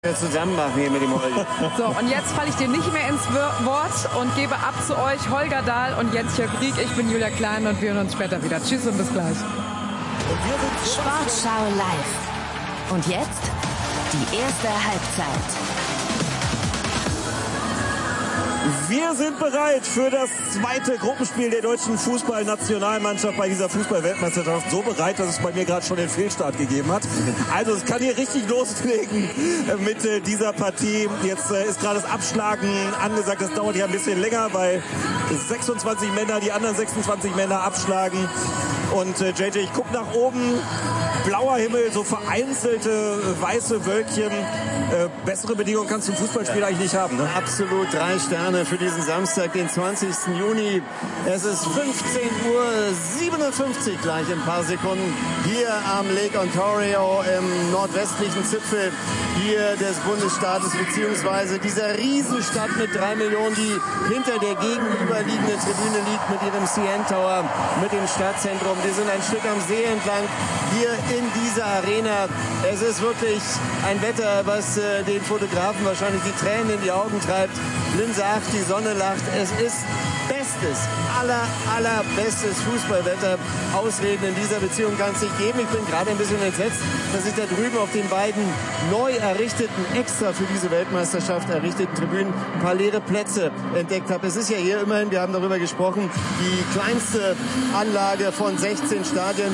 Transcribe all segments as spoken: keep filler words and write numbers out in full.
wir zusammen machen hier mit dem Holger. So, und jetzt falle ich dir nicht mehr ins Wort und gebe ab zu euch Holger Dahl und Jens Jörg Rieck. Ich bin Julia Klein und wir hören uns später wieder. Tschüss und bis gleich. Sportschau live. Und jetzt die erste Halbzeit. Wir sind bereit für das zweite Gruppenspiel der deutschen Fußballnationalmannschaft bei dieser Fußball-Weltmeisterschaft. So bereit, dass es bei mir gerade schon den Fehlstart gegeben hat. Also es kann hier richtig loslegen mit dieser Partie. Jetzt ist gerade das Abschlagen angesagt. Das dauert ja ein bisschen länger, weil sechsundzwanzig Männer, die anderen sechsundzwanzig Männer abschlagen. Und äh, J J, ich guck nach oben, blauer Himmel, so vereinzelte weiße Wölkchen. Äh, bessere Bedingungen kannst du im Fußballspiel eigentlich nicht haben, ne? Absolut, drei Sterne für diesen Samstag, den zwanzigsten Juni. Es ist fünfzehn Uhr siebenundfünfzig gleich in ein paar Sekunden hier am Lake Ontario im nordwestlichen Zipfel hier des Bundesstaates, beziehungsweise dieser Riesenstadt mit drei Millionen, die hinter der gegenüberliegenden Tribüne liegt mit ihrem C N Tower, mit dem Stadtzentrum. Wir sind ein Stück am See entlang hier in dieser Arena. Es ist wirklich ein Wetter, was äh, den Fotografen wahrscheinlich die Tränen in die Augen treibt. Linse acht, die Sonne lacht. Es ist bestes, aller, allerbestes Fußballwetter. Ausreden in dieser Beziehung kann es nicht geben. Ich bin gerade ein bisschen entsetzt, dass ich da drüben auf den beiden neu errichteten, extra für diese Weltmeisterschaft errichteten Tribünen ein paar leere Plätze entdeckt habe. Es ist ja hier immerhin, wir haben darüber gesprochen, die kleinste Anlage von sechzehn Stadien,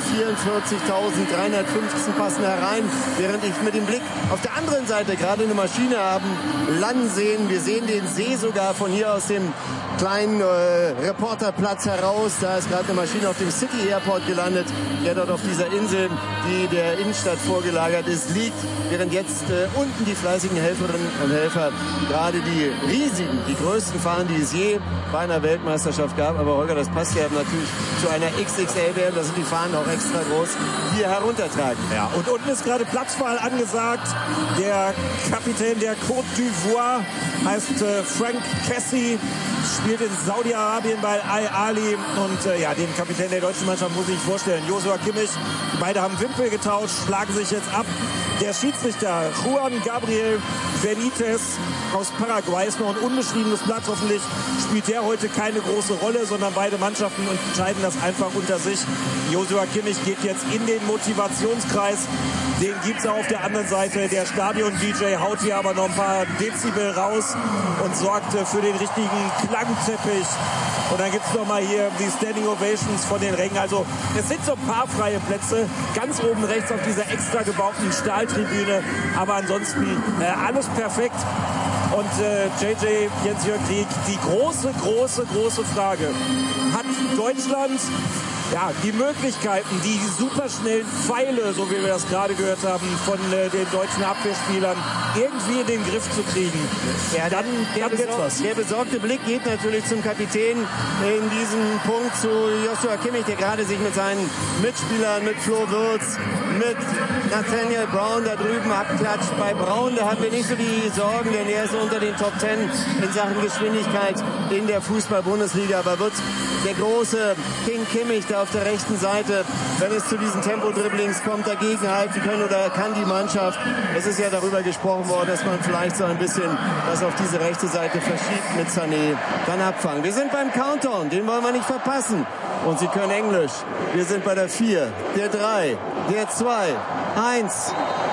vierundvierzigtausenddreihundertfünfzehn passen herein, während ich mit dem Blick auf der anderen Seite gerade eine Maschine haben landen sehen. Wir sehen den See sogar von hier aus dem kleinen äh, Reporterplatz heraus. Da ist gerade eine Maschine auf dem City Airport gelandet, der dort auf dieser Insel, die der Innenstadt vorgelagert ist, liegt, während jetzt äh, unten die fleißigen Helferinnen und Helfer gerade die riesigen, die größten fahren, die es je bei einer Weltmeisterschaft gab. Aber Holger, das passt ja natürlich zu einer X X L W M, da sind die Fahnen auch extra groß, hier heruntertragen. Ja, und unten ist gerade Platzwahl angesagt. Der Kapitän der Côte d'Ivoire heißt äh, Frank Cassie, spielt in Saudi-Arabien bei Al-Ahli und äh, ja, den Kapitän der deutschen Mannschaft muss ich sich vorstellen. Joshua Kimmich, beide haben Wimpel getauscht, schlagen sich jetzt ab. Der Schiedsrichter Juan Gabriel Benitez aus Paraguay ist noch ein unbeschriebenes Blatt. Hoffentlich spielt der heute keine große Rolle, sondern beide Mannschaften entscheiden das einfach unter sich. Joshua Kimmich geht jetzt in den Motivationskreis. Den gibt's auch auf der anderen Seite. Der Stadion-D J haut hier aber noch ein paar Dezibel raus und sorgt für den richtigen Klangteppich. Und dann gibt's noch mal hier die Standing Ovations von den Rängen. Also es sind so ein paar freie Plätze. Ganz oben rechts auf dieser extra gebauten Stahltribüne. Aber ansonsten äh, alles perfekt. Und äh, J J, Jens-Jörg Rieck, die große, große, große Frage. Hat Deutschland ja, die Möglichkeiten, die superschnellen Pfeile, so wie wir das gerade gehört haben, von äh, den deutschen Abwehrspielern irgendwie in den Griff zu kriegen? Ja, dann, dann der, besor- was. der besorgte Blick geht natürlich zum Kapitän in diesem Punkt, zu Joshua Kimmich, der gerade sich mit seinen Mitspielern, mit Flo Wirtz, mit Nathaniel Brown da drüben abklatscht. Bei Brown, da haben wir nicht so die Sorgen, denn er ist unter den Top Ten in Sachen Geschwindigkeit in der Fußball-Bundesliga. Aber wird der große King Kimmich da auf der rechten Seite, wenn es zu diesen Tempo-Dribblings kommt, dagegen halten können oder kann die Mannschaft? Es ist ja darüber gesprochen worden, dass man vielleicht so ein bisschen das auf diese rechte Seite verschiebt mit Sané, dann abfangen. Wir sind beim Countdown, den wollen wir nicht verpassen. Und Sie können Englisch. Wir sind bei der vier, der drei, der zwei, eins.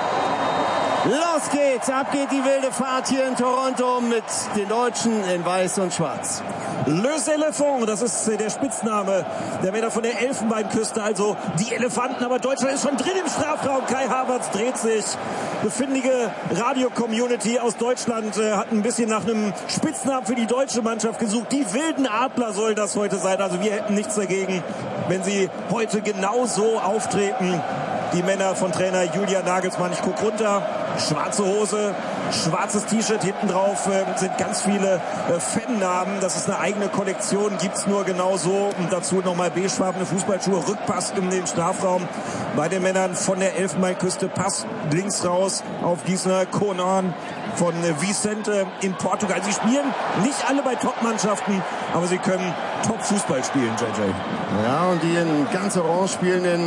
Los geht's, ab geht die wilde Fahrt hier in Toronto mit den Deutschen in Weiß und Schwarz. Les Elephants, das ist der Spitzname der Männer von der Elfenbeinküste, also die Elefanten, aber Deutschland ist schon drin im Strafraum. Kai Havertz dreht sich. Eine findige Radio-Community aus Deutschland äh, hat ein bisschen nach einem Spitznamen für die deutsche Mannschaft gesucht. Die wilden Adler sollen das heute sein, also wir hätten nichts dagegen, wenn sie heute genau so auftreten. Die Männer von Trainer Julian Nagelsmann. Ich guck runter, schwarze Hose, schwarzes T-Shirt, hinten drauf äh, sind ganz viele äh, Fannamen. Das ist eine eigene Kollektion, gibt's nur genau so. Und dazu nochmal beigefarbene Fußballschuhe, Rückpass in den Strafraum. Bei den Männern von der Elfenbeinküste, Pass links raus auf Gießener Conan von äh, Vicente in Portugal. Sie spielen nicht alle bei Top-Mannschaften, aber sie können Top-Fußball spielen, J J. Ja, und die in ganz orange spielenden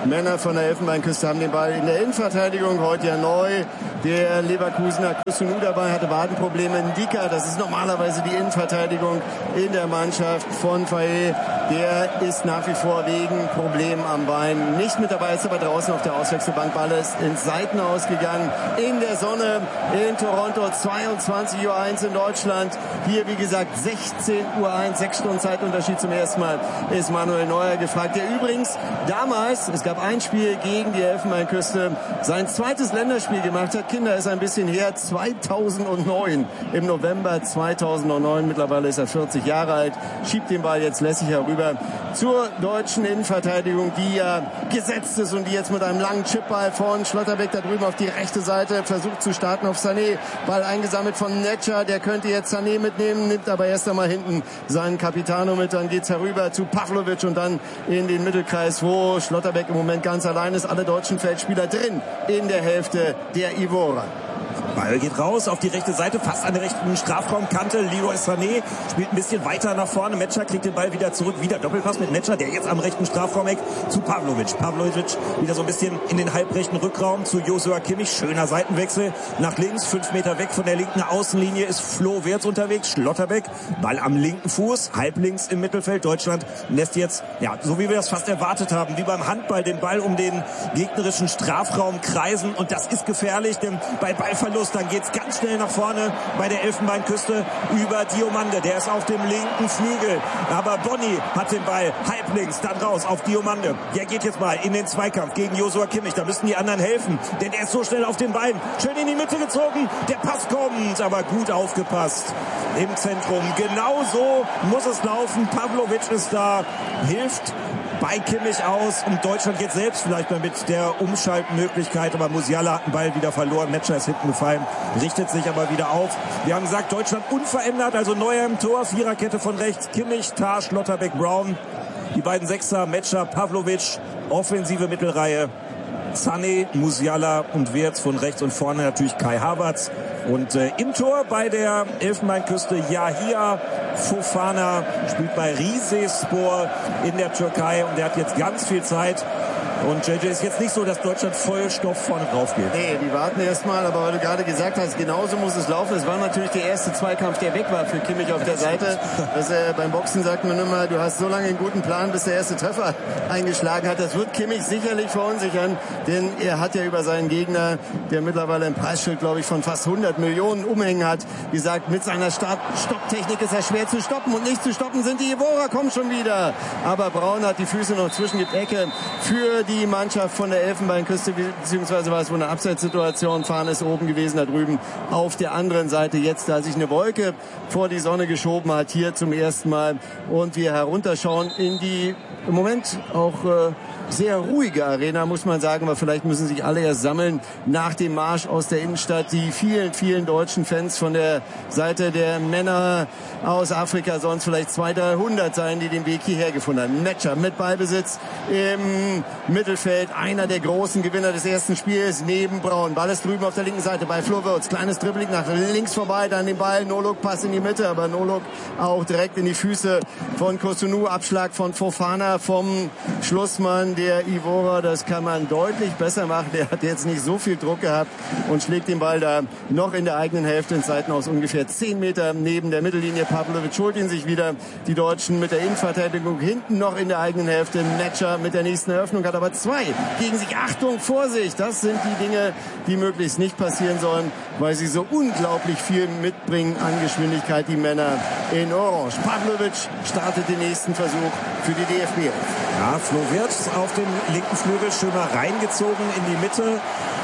Männer von der Elfenbeinküste haben den Ball in der Innenverteidigung. Heute ja neu. Der Leverkusener Kusunu dabei hatte Wadenprobleme. Ndika, das ist normalerweise die Innenverteidigung in der Mannschaft von Faye. Der ist nach wie vor wegen Problemen am Bein nicht mit dabei, ist aber draußen auf der Auswechselbank. Ball ist ins Seiten ausgegangen. In der Sonne in Toronto, zweiundzwanzig Uhr eins in Deutschland. Hier, wie gesagt, sechzehn Uhr eins, sechs Stunden Zeitunterschied zum ersten Mal, ist Manuel Neuer gefragt. Der übrigens damals, es gab ein Spiel gegen die Elfenbeinküste, sein zweites Länderspiel gemacht hat. Kinder, ist ein bisschen her, zweitausendneun, im November zweitausendneun. Mittlerweile ist er vierzig Jahre alt, schiebt den Ball jetzt lässig herüber zur deutschen Innenverteidigung, die ja gesetzt ist und die jetzt mit einem langen Chipball von Schlotterbeck da drüben auf die rechte Seite versucht zu starten auf Sané. Ball eingesammelt von Netscher, der könnte jetzt Sané mitnehmen, nimmt aber erst einmal hinten seinen Capitano mit. Dann geht's herüber zu Pavlovic und dann in den Mittelkreis, wo Schlotterbeck im Moment ganz allein ist. Alle deutschen Feldspieler drin in der Hälfte der Ivora. Ball geht raus auf die rechte Seite, fast an der rechten Strafraumkante. Leroy Sané spielt ein bisschen weiter nach vorne. Metscher kriegt den Ball wieder zurück. Wieder Doppelpass mit Metscher, der jetzt am rechten Strafraumeck zu Pavlovic. Pavlovic wieder so ein bisschen in den halbrechten Rückraum zu Joshua Kimmich. Schöner Seitenwechsel nach links. Fünf Meter weg von der linken Außenlinie ist Flo Wirtz unterwegs. Schlotterbeck, Ball am linken Fuß, halblinks im Mittelfeld. Deutschland lässt jetzt, ja, so wie wir das fast erwartet haben, wie beim Handball, den Ball um den gegnerischen Strafraum kreisen. Und das ist gefährlich, denn bei Ballverlust dann geht's ganz schnell nach vorne bei der Elfenbeinküste über Diomande. Der ist auf dem linken Flügel. Aber Bonny hat den Ball halblinks, dann raus auf Diomande. Der geht jetzt mal in den Zweikampf gegen Joshua Kimmich. Da müssen die anderen helfen, denn er ist so schnell auf den Beinen. Schön in die Mitte gezogen. Der Pass kommt, aber gut aufgepasst im Zentrum. Genau so muss es laufen. Pavlovic ist da, hilft bei Kimmich aus und Deutschland geht selbst vielleicht mal mit der Umschaltmöglichkeit, aber Musiala hat den Ball wieder verloren, Metscher ist hinten gefallen, richtet sich aber wieder auf. Wir haben gesagt, Deutschland unverändert, also Neuer im Tor, Viererkette von rechts, Kimmich, Tah, Schlotterbeck, Brown, die beiden Sechser, Metscher, Pavlovic, offensive Mittelreihe, Sané, Musiala und Wirtz von rechts und vorne natürlich Kai Havertz. Und äh, im Tor bei der Elfenbeinküste Yahia Fofana, spielt bei Rizespor in der Türkei und der hat jetzt ganz viel Zeit. Und J J, ist jetzt nicht so, dass Deutschland voll Stoff vorne drauf geht. Nee, die warten erst mal, aber weil du gerade gesagt hast, genauso muss es laufen. Es war natürlich der erste Zweikampf, der weg war für Kimmich auf der Seite. Das, äh, beim Boxen sagt man immer, du hast so lange einen guten Plan, bis der erste Treffer eingeschlagen hat. Das wird Kimmich sicherlich verunsichern, denn er hat ja über seinen Gegner, der mittlerweile ein Preisschild, glaube ich, von fast hundert Millionen umhängen hat, gesagt, mit seiner Start-Stopptechnik ist er schwer zu stoppen und nicht zu stoppen sind die Ivora, kommen schon wieder. Aber Braun hat die Füße noch zwischen die Ecke für die Die Mannschaft von der Elfenbeinküste, beziehungsweise war es wohl eine Abseitssituation, Fahne ist oben gewesen, da drüben auf der anderen Seite jetzt, da sich eine Wolke vor die Sonne geschoben hat, hier zum ersten Mal und wir herunterschauen in die im Moment auch äh, sehr ruhige Arena, muss man sagen, aber vielleicht müssen sich alle erst sammeln nach dem Marsch aus der Innenstadt. Die vielen, vielen deutschen Fans von der Seite der Männer aus Afrika sollen es vielleicht zweihundert, dreihundert sein, die den Weg hierher gefunden haben. Metscher mit Ballbesitz im Mittelfeld, einer der großen Gewinner des ersten Spiels neben Braun. Ball ist drüben auf der linken Seite bei Flo Wirtz. Kleines Dribbling nach links vorbei, dann den Ball, Nolok Pass in die Mitte, aber Nolok auch direkt in die Füße von Kusunu. Abschlag von Fofana vom Schlussmann der Ivora, das kann man deutlich besser machen. Der hat jetzt nicht so viel Druck gehabt und schlägt den Ball da noch in der eigenen Hälfte ins Seiten aus ungefähr zehn Meter neben der Mittellinie. Pavlovic holt ihn sich wieder. Die Deutschen mit der Innenverteidigung hinten noch in der eigenen Hälfte. Metscher mit der nächsten Eröffnung hat aber zwei gegen sich. Achtung, Vorsicht! Das sind die Dinge, die möglichst nicht passieren sollen, weil sie so unglaublich viel mitbringen an Geschwindigkeit, die Männer in Orange. Pavlovic startet den nächsten Versuch für die D F B. Ja, Flo Wirtz auf dem linken Flügel schön mal reingezogen in die Mitte.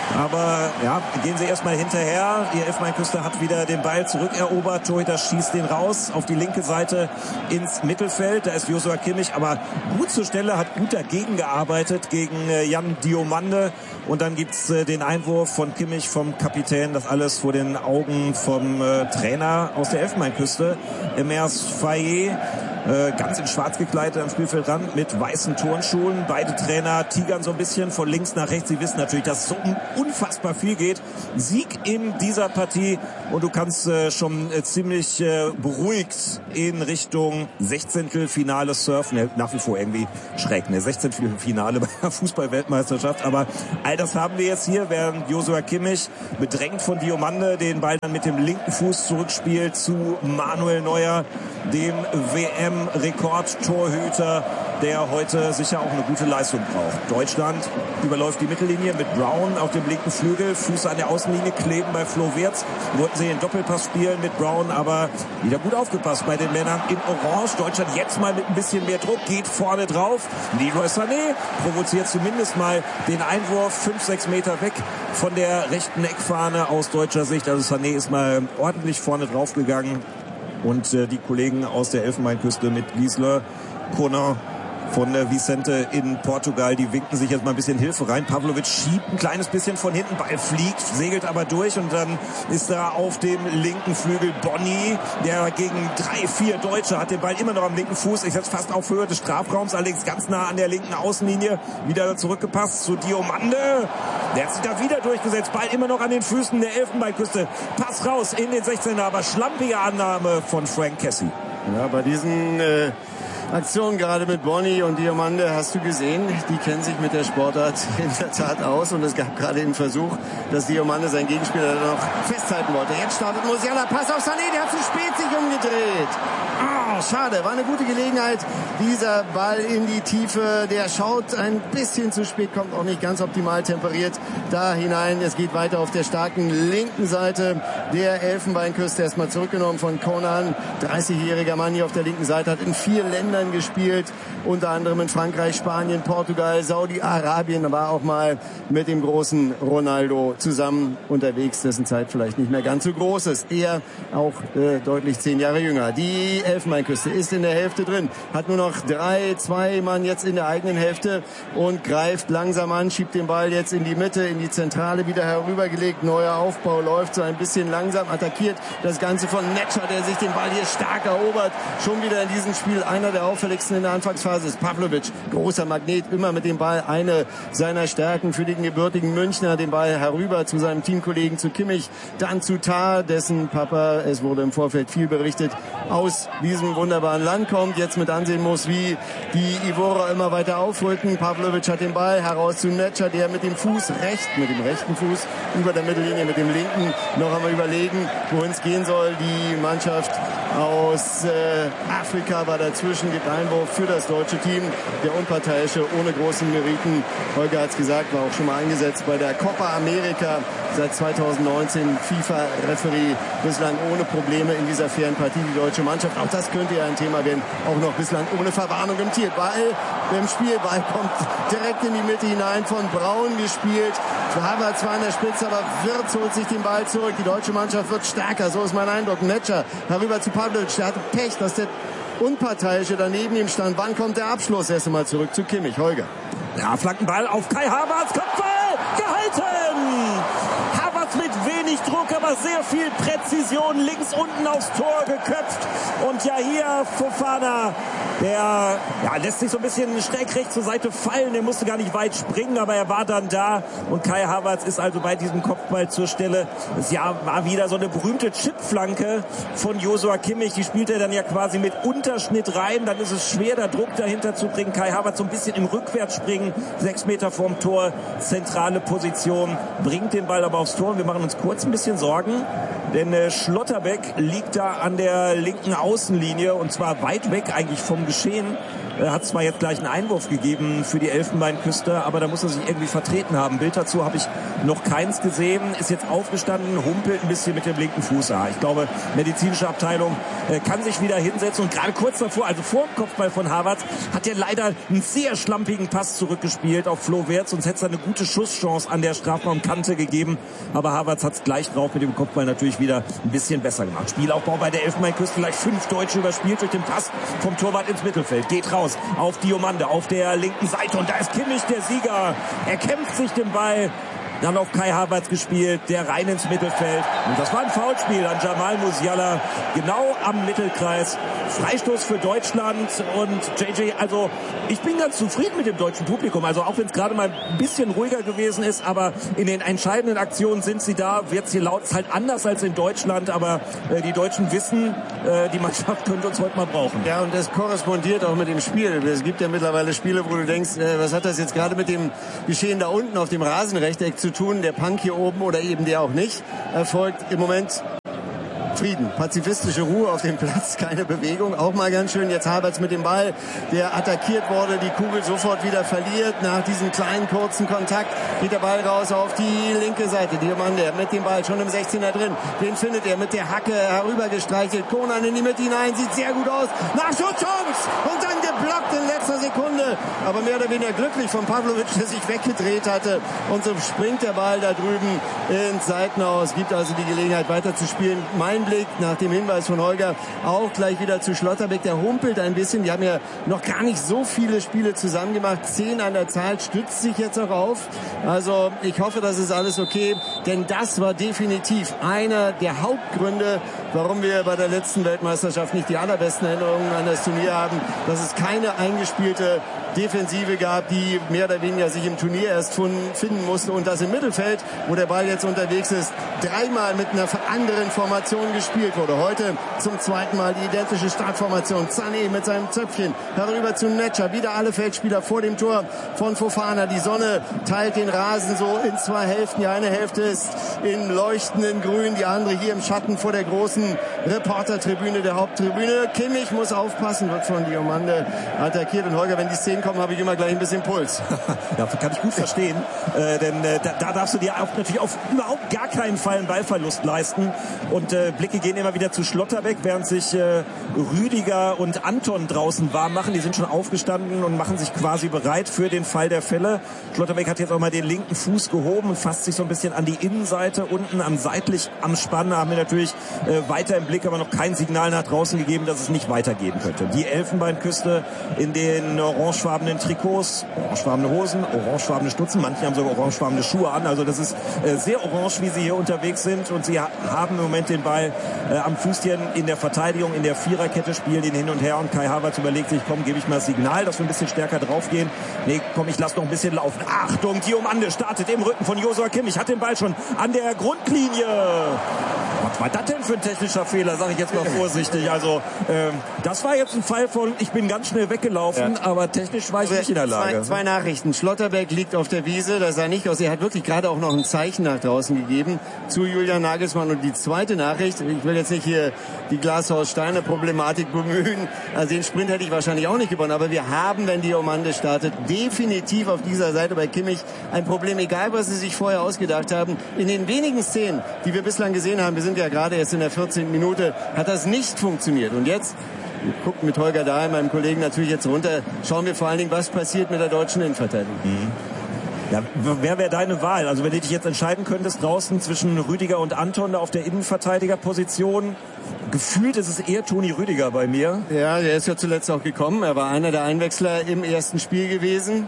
Aber ja, gehen sie erstmal hinterher. Die Elfenbeinküste hat wieder den Ball zurückerobert. Torhüter schießt den raus auf die linke Seite ins Mittelfeld. Da ist Joshua Kimmich aber gut zur Stelle, hat gut dagegen gearbeitet gegen äh, Jan Diomande. Und dann gibt's äh, den Einwurf von Kimmich vom Kapitän. Das alles vor den Augen vom äh, Trainer aus der Elfenbeinküste, Emers Faye. äh, ganz in schwarz gekleidet am Spielfeldrand mit weißen Turnschuhen. Beide Trainer tigern so ein bisschen von links nach rechts. Sie wissen natürlich, dass so unfassbar viel geht. Sieg in dieser Partie und du kannst äh, schon äh, ziemlich äh, beruhigt in Richtung Sechzehntelfinale surfen. Ja, nach wie vor irgendwie schräg, ne? Sechzehntelfinale bei der Fußball-Weltmeisterschaft. Aber all das haben wir jetzt hier, während Joshua Kimmich bedrängt von Diomande den Ball dann mit dem linken Fuß zurückspielt zu Manuel Neuer, dem W M-Rekordtorhüter, der heute sicher auch eine gute Leistung braucht. Deutschland überläuft die Mittellinie mit Brown auf dem linken Flügel, Fuß an der Außenlinie kleben bei Flo Wirtz. Wollten sie den Doppelpass spielen mit Brown, aber wieder gut aufgepasst bei den Männern in Orange. Deutschland jetzt mal mit ein bisschen mehr Druck, geht vorne drauf. Leroy Sané provoziert zumindest mal den Einwurf fünf, sechs Meter weg von der rechten Eckfahne aus deutscher Sicht. Also Sané ist mal ordentlich vorne drauf gegangen. Und äh, die Kollegen aus der Elfenbeinküste mit Giesler, Conan von äh, Vicente in Portugal, die winken sich jetzt mal ein bisschen Hilfe rein. Pavlovic schiebt ein kleines bisschen von hinten, Ball fliegt, segelt aber durch und dann ist da auf dem linken Flügel Bonny, der gegen drei, vier Deutsche hat den Ball immer noch am linken Fuß, ist jetzt fast auf Höhe des Strafraums, allerdings ganz nah an der linken Außenlinie, wieder zurückgepasst zu Diomande. Der hat sich da wieder durchgesetzt, Ball immer noch an den Füßen der Elfenbeinküste. Pass raus in den sechzehner, aber schlampige Annahme von Frank Kessie. Ja, bei diesen äh, Aktionen gerade mit Bonny und Diomande hast du gesehen, die kennen sich mit der Sportart in der Tat aus und es gab gerade den Versuch, dass Diomande seinen Gegenspieler noch festhalten wollte. Jetzt startet Musiala, Pass auf Sané, der hat zu spät sich umgedreht. Oh, schade, war eine gute Gelegenheit. Dieser Ball in die Tiefe, der schaut ein bisschen zu spät, kommt auch nicht ganz optimal temperiert da hinein. Es geht weiter auf der starken linken Seite der Elfenbeinküste. Erstmal zurückgenommen von Conan, dreißigjähriger Mann hier auf der linken Seite, hat in vier Ländern gespielt, unter anderem in Frankreich, Spanien, Portugal, Saudi-Arabien, war auch mal mit dem großen Ronaldo zusammen unterwegs, dessen Zeit vielleicht nicht mehr ganz so groß ist. Er auch äh, deutlich zehn Jahre jünger. Die Elfenbeinküste ist in der Hälfte drin, hat nur noch drei, zwei Mann jetzt in der eigenen Hälfte und greift langsam an, schiebt den Ball jetzt in die Mitte, in die Zentrale wieder herübergelegt. Neuer Aufbau läuft so ein bisschen langsam, attackiert das Ganze von Netscher, der sich den Ball hier stark erobert. Schon wieder in diesem Spiel einer der auffälligsten in der Anfangsphase ist Pavlovic. Großer Magnet, immer mit dem Ball eine seiner Stärken für den gebürtigen Münchner. Den Ball herüber zu seinem Teamkollegen, zu Kimmich, dann zu Tah, dessen Papa, es wurde im Vorfeld viel berichtet, aus diesem wunderbaren Land kommt, jetzt mit ansehen muss, wie die Ivorer immer weiter aufrücken. Pavlovic hat den Ball heraus zu Netscher, der mit dem Fuß recht, mit dem rechten Fuß über der Mittellinie, mit dem linken noch einmal überlegen, wohin es gehen soll. Die Mannschaft aus äh, Afrika war dazwischen, gibt Einwurf für das deutsche Team. Der Unparteiische ohne großen Meriten. Holger hat es gesagt, war auch schon mal eingesetzt bei der Copa America. Seit zweitausendneunzehn FIFA-Referee, bislang ohne Probleme in dieser fairen Partie. Die deutsche Mannschaft, auch das könnte ja ein Thema werden, auch noch bislang ohne Verwarnung im Tier. Ball im Spiel, Ball kommt direkt in die Mitte hinein, von Braun gespielt. Havertz war an der Spitze, aber Wirtz holt sich den Ball zurück. Die deutsche Mannschaft wird stärker, so ist mein Eindruck. Netscher herüber zu Pavlovic, der hatte Pech, dass der Unparteiische daneben ihm stand. Wann kommt der Abschluss? Erst einmal zurück zu Kimmich. Holger. Ja, Flankenball auf Kai Havertz, Kopfball, gehalten! Havertz mit wenig Druck, aber sehr viel Präzision, links unten aufs Tor geköpft. Und ja, hier Fofana, der ja, lässt sich so ein bisschen schräg rechts zur Seite fallen. Der musste gar nicht weit springen, aber er war dann da. Und Kai Havertz ist also bei diesem Kopfball zur Stelle. Das ja, war wieder so eine berühmte Chipflanke von Joshua Kimmich. Die spielt er dann ja quasi mit Unterschnitt rein. Dann ist es schwer, da Druck dahinter zu bringen. Kai Havertz so ein bisschen im Rückwärtsspringen. Sechs Meter vorm Tor, zentrale Position. Bringt den Ball aber aufs Tor. Und wir machen uns kurz ein bisschen Sorgen. Denn äh, Schlotterbeck liegt da an der linken Außenlinie. Und zwar weit weg eigentlich vom Geschehen. Er hat zwar jetzt gleich einen Einwurf gegeben für die Elfenbeinküste, aber da muss er sich irgendwie vertreten haben. Bild dazu habe ich noch keins gesehen. Ist jetzt aufgestanden, humpelt ein bisschen mit dem linken Fuß. Ah, ich glaube, medizinische Abteilung äh, kann sich wieder hinsetzen. Und gerade kurz davor, also vor dem Kopfball von Havertz, hat er leider einen sehr schlampigen Pass zurückgespielt auf Flo Wirtz. Sonst hätte es eine gute Schusschance an der Strafraumkante gegeben. Aber Havertz hat es gleich drauf mit dem Kopfball natürlich wieder ein bisschen besser gemacht. Spielaufbau bei der Elfenbeinküste, gleich fünf Deutsche überspielt durch den Pass vom Torwart ins Mittelfeld. Geht raus auf Diomande auf der linken Seite und da ist Kimmich der Sieger. Er kämpft sich den Ball dann auf Kai Havertz gespielt, der rein ins Mittelfeld. Und das war ein Foulspiel an Jamal Musiala, genau am Mittelkreis. Freistoß für Deutschland und J J, also ich bin ganz zufrieden mit dem deutschen Publikum. Also auch wenn es gerade mal ein bisschen ruhiger gewesen ist, aber in den entscheidenden Aktionen sind sie da, wird sie laut, ist halt anders als in Deutschland, aber äh, die Deutschen wissen, äh, die Mannschaft könnte uns heute mal brauchen. Ja, und das korrespondiert auch mit dem Spiel. Es gibt ja mittlerweile Spiele, wo du denkst, äh, was hat das jetzt gerade mit dem Geschehen da unten auf dem Rasenrechteck zu tun? Der Punk hier oben oder eben der auch nicht, erfolgt im Moment Frieden, pazifistische Ruhe auf dem Platz, keine Bewegung, auch mal ganz schön. Jetzt Havertz mit dem Ball, der attackiert wurde, die Kugel sofort wieder verliert. Nach diesem kleinen, kurzen Kontakt geht der Ball raus auf die linke Seite. Diomande mit dem Ball schon im sechzehner drin. Den findet er mit der Hacke herübergestreichelt. Konan in die Mitte hinein, sieht sehr gut aus. Nachschusschance! Und dann geblockt in letzter Sekunde. Aber mehr oder weniger glücklich von Pavlovic, der sich weggedreht hatte. Und so springt der Ball da drüben ins Seitenhaus. Gibt also die Gelegenheit weiter zu spielen. Mein Blick nach dem Hinweis von Holger auch gleich wieder zu Schlotterbeck. Der humpelt ein bisschen. Die haben ja noch gar nicht so viele Spiele zusammen gemacht. Zehn an der Zahl, stützt sich jetzt auch auf. Also ich hoffe, das ist alles okay. Denn das war definitiv einer der Hauptgründe, warum wir bei der letzten Weltmeisterschaft nicht die allerbesten Erinnerungen an das Turnier haben. Dass es keine eingespielte Defensive gab, die mehr oder weniger sich im Turnier erst finden musste. Und das im Mittelfeld, wo der Ball jetzt unterwegs ist, dreimal mit einer anderen Formation gespielt wurde. Heute zum zweiten Mal die identische Startformation. Sané mit seinem Zöpfchen herüber zu Netscher. Wieder alle Feldspieler vor dem Tor von Fofana. Die Sonne teilt den Rasen so in zwei Hälften. Die eine Hälfte ist in leuchtenden Grün, die andere hier im Schatten vor der großen Reportertribüne, der Haupttribüne. Kimmich muss aufpassen, wird von Diomande attackiert. Und Holger, wenn die Szenen kommen, habe ich immer gleich ein bisschen Puls. Ja, kann ich gut verstehen. Äh, denn äh, da, da darfst du dir auf, natürlich auf überhaupt gar keinen Fall einen Ballverlust leisten. Und äh, Blicke gehen immer wieder zu Schlotterbeck, während sich äh, Rüdiger und Anton draußen warm machen. Die sind schon aufgestanden und machen sich quasi bereit für den Fall der Fälle. Schlotterbeck hat jetzt auch mal den linken Fuß gehoben und fasst sich so ein bisschen an die Innenseite unten am seitlich am Spann. Haben wir natürlich äh, weiter im Blick, aber noch kein Signal nach draußen gegeben, dass es nicht weitergehen könnte. Die Elfenbeinküste in den orangefarbenen Trikots, orangefarbene Hosen, orangefarbene Stutzen. Manche haben sogar orangefarbene Schuhe an. Also das ist äh, sehr orange, wie sie hier unterwegs sind. Und sie ha- haben im Moment den Ball äh, am Fußchen in der Verteidigung, in der Viererkette, spielen ihn hin und her. Und Kai Havertz überlegt sich, komm, gebe ich mal das Signal, dass wir ein bisschen stärker draufgehen. Nee, komm, ich lass noch ein bisschen laufen. Achtung, Diomande startet im Rücken von Joshua Kimmich, hat den Ball schon an der Grundlinie. Was war das denn für ein technischer Fehler, sage ich jetzt mal vorsichtig. Also ähm, das war jetzt ein Fall von, ich bin ganz schnell weggelaufen, ja. Aber technisch war ich nicht in der Lage. Zwei, zwei Nachrichten. Schlotterbeck liegt auf der Wiese, das sah nicht aus. Er hat wirklich gerade auch noch ein Zeichen nach draußen gegeben zu Julian Nagelsmann. Und die zweite Nachricht, ich will jetzt nicht hier die Glashaus-Steine-Problematik bemühen, also den Sprint hätte ich wahrscheinlich auch nicht gewonnen, aber wir haben, wenn Diomande startet, definitiv auf dieser Seite bei Kimmich ein Problem, egal was sie sich vorher ausgedacht haben. In den wenigen Szenen, die wir bislang gesehen haben, wir sind ja gerade erst in der vierzehnten Minute, hat das nicht funktioniert. Und jetzt, wir gucken mit Holger Dahl, meinem Kollegen, natürlich jetzt runter, schauen wir vor allen Dingen, was passiert mit der deutschen Innenverteidigung. Mhm. Ja, wer wäre deine Wahl? Also wenn du dich jetzt entscheiden könntest draußen zwischen Rüdiger und Anton auf der Innenverteidigerposition, gefühlt ist es eher Toni Rüdiger bei mir. Ja, der ist ja zuletzt auch gekommen. Er war einer der Einwechsler im ersten Spiel gewesen.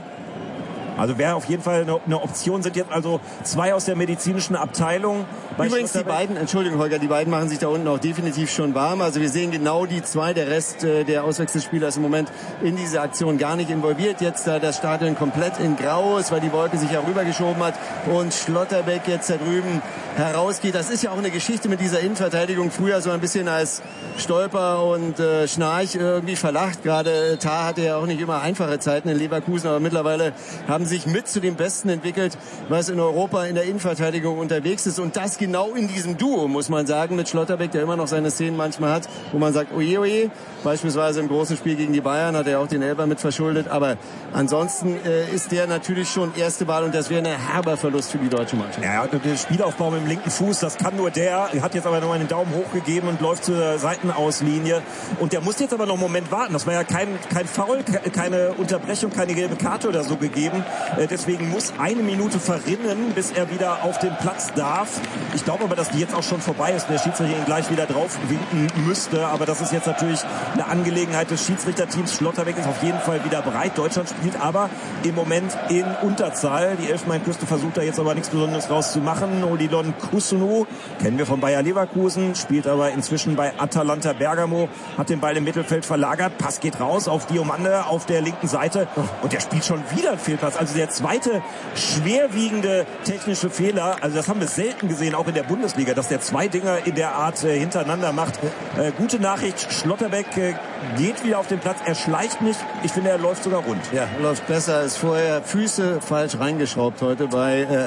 Also wäre auf jeden Fall eine, eine Option, sind jetzt also zwei aus der medizinischen Abteilung. Übrigens die beiden, Entschuldigung Holger, die beiden machen sich da unten auch definitiv schon warm. Also wir sehen genau die zwei, der Rest äh, der Auswechselspieler ist im Moment in diese Aktion gar nicht involviert. Jetzt da äh, das Stadion komplett in Grau ist, weil die Wolke sich ja rübergeschoben hat und Schlotterbeck jetzt da drüben herausgeht. Das ist ja auch eine Geschichte mit dieser Innenverteidigung. Früher so ein bisschen als Stolper und äh, Schnarch irgendwie verlacht. Gerade Tah hatte ja auch nicht immer einfache Zeiten in Leverkusen, aber mittlerweile haben sich mit zu den Besten entwickelt, was in Europa in der Innenverteidigung unterwegs ist. Und das genau in diesem Duo, muss man sagen, mit Schlotterbeck, der immer noch seine Szenen manchmal hat, wo man sagt, oje, oje. Beispielsweise im großen Spiel gegen die Bayern hat er auch den Elfer mit verschuldet. Aber ansonsten äh, ist der natürlich schon erste Wahl und das wäre ein herber Verlust für die deutsche Mannschaft. Ja, der Spielaufbau mit mit dem linken Fuß, das kann nur der, hat jetzt aber nochmal den Daumen hochgegeben und läuft zur Seitenauslinie. Und der muss jetzt aber noch einen Moment warten. Das war ja kein, kein Foul, keine Unterbrechung, keine gelbe Karte oder so gegeben. Äh, deswegen muss eine Minute verrinnen, bis er wieder auf den Platz darf. Ich glaube aber, dass die jetzt auch schon vorbei ist und der Schiedsrichter ihn gleich wieder drauf winken müsste. Aber das ist jetzt natürlich eine Angelegenheit des Schiedsrichterteams. Schlotterbeck ist auf jeden Fall wieder bereit. Deutschland spielt aber im Moment in Unterzahl. Die Elfenbeinküste versucht da jetzt aber nichts Besonderes rauszumachen. Odilon Kusunu, kennen wir von Bayer Leverkusen, spielt aber inzwischen bei Atalanta Bergamo, hat den Ball im Mittelfeld verlagert. Pass geht raus auf Diomande auf der linken Seite und der spielt schon wieder einen Fehlpass. Also der zweite schwerwiegende technische Fehler. Also das haben wir selten gesehen, auch in der Bundesliga, dass der zwei Dinger in der Art äh, hintereinander macht. Äh, gute Nachricht, Schlotterbeck äh, geht wieder auf den Platz. Er schleicht nicht. Ich finde, er läuft sogar rund. Ja, läuft besser als vorher. Füße falsch reingeschraubt heute bei äh,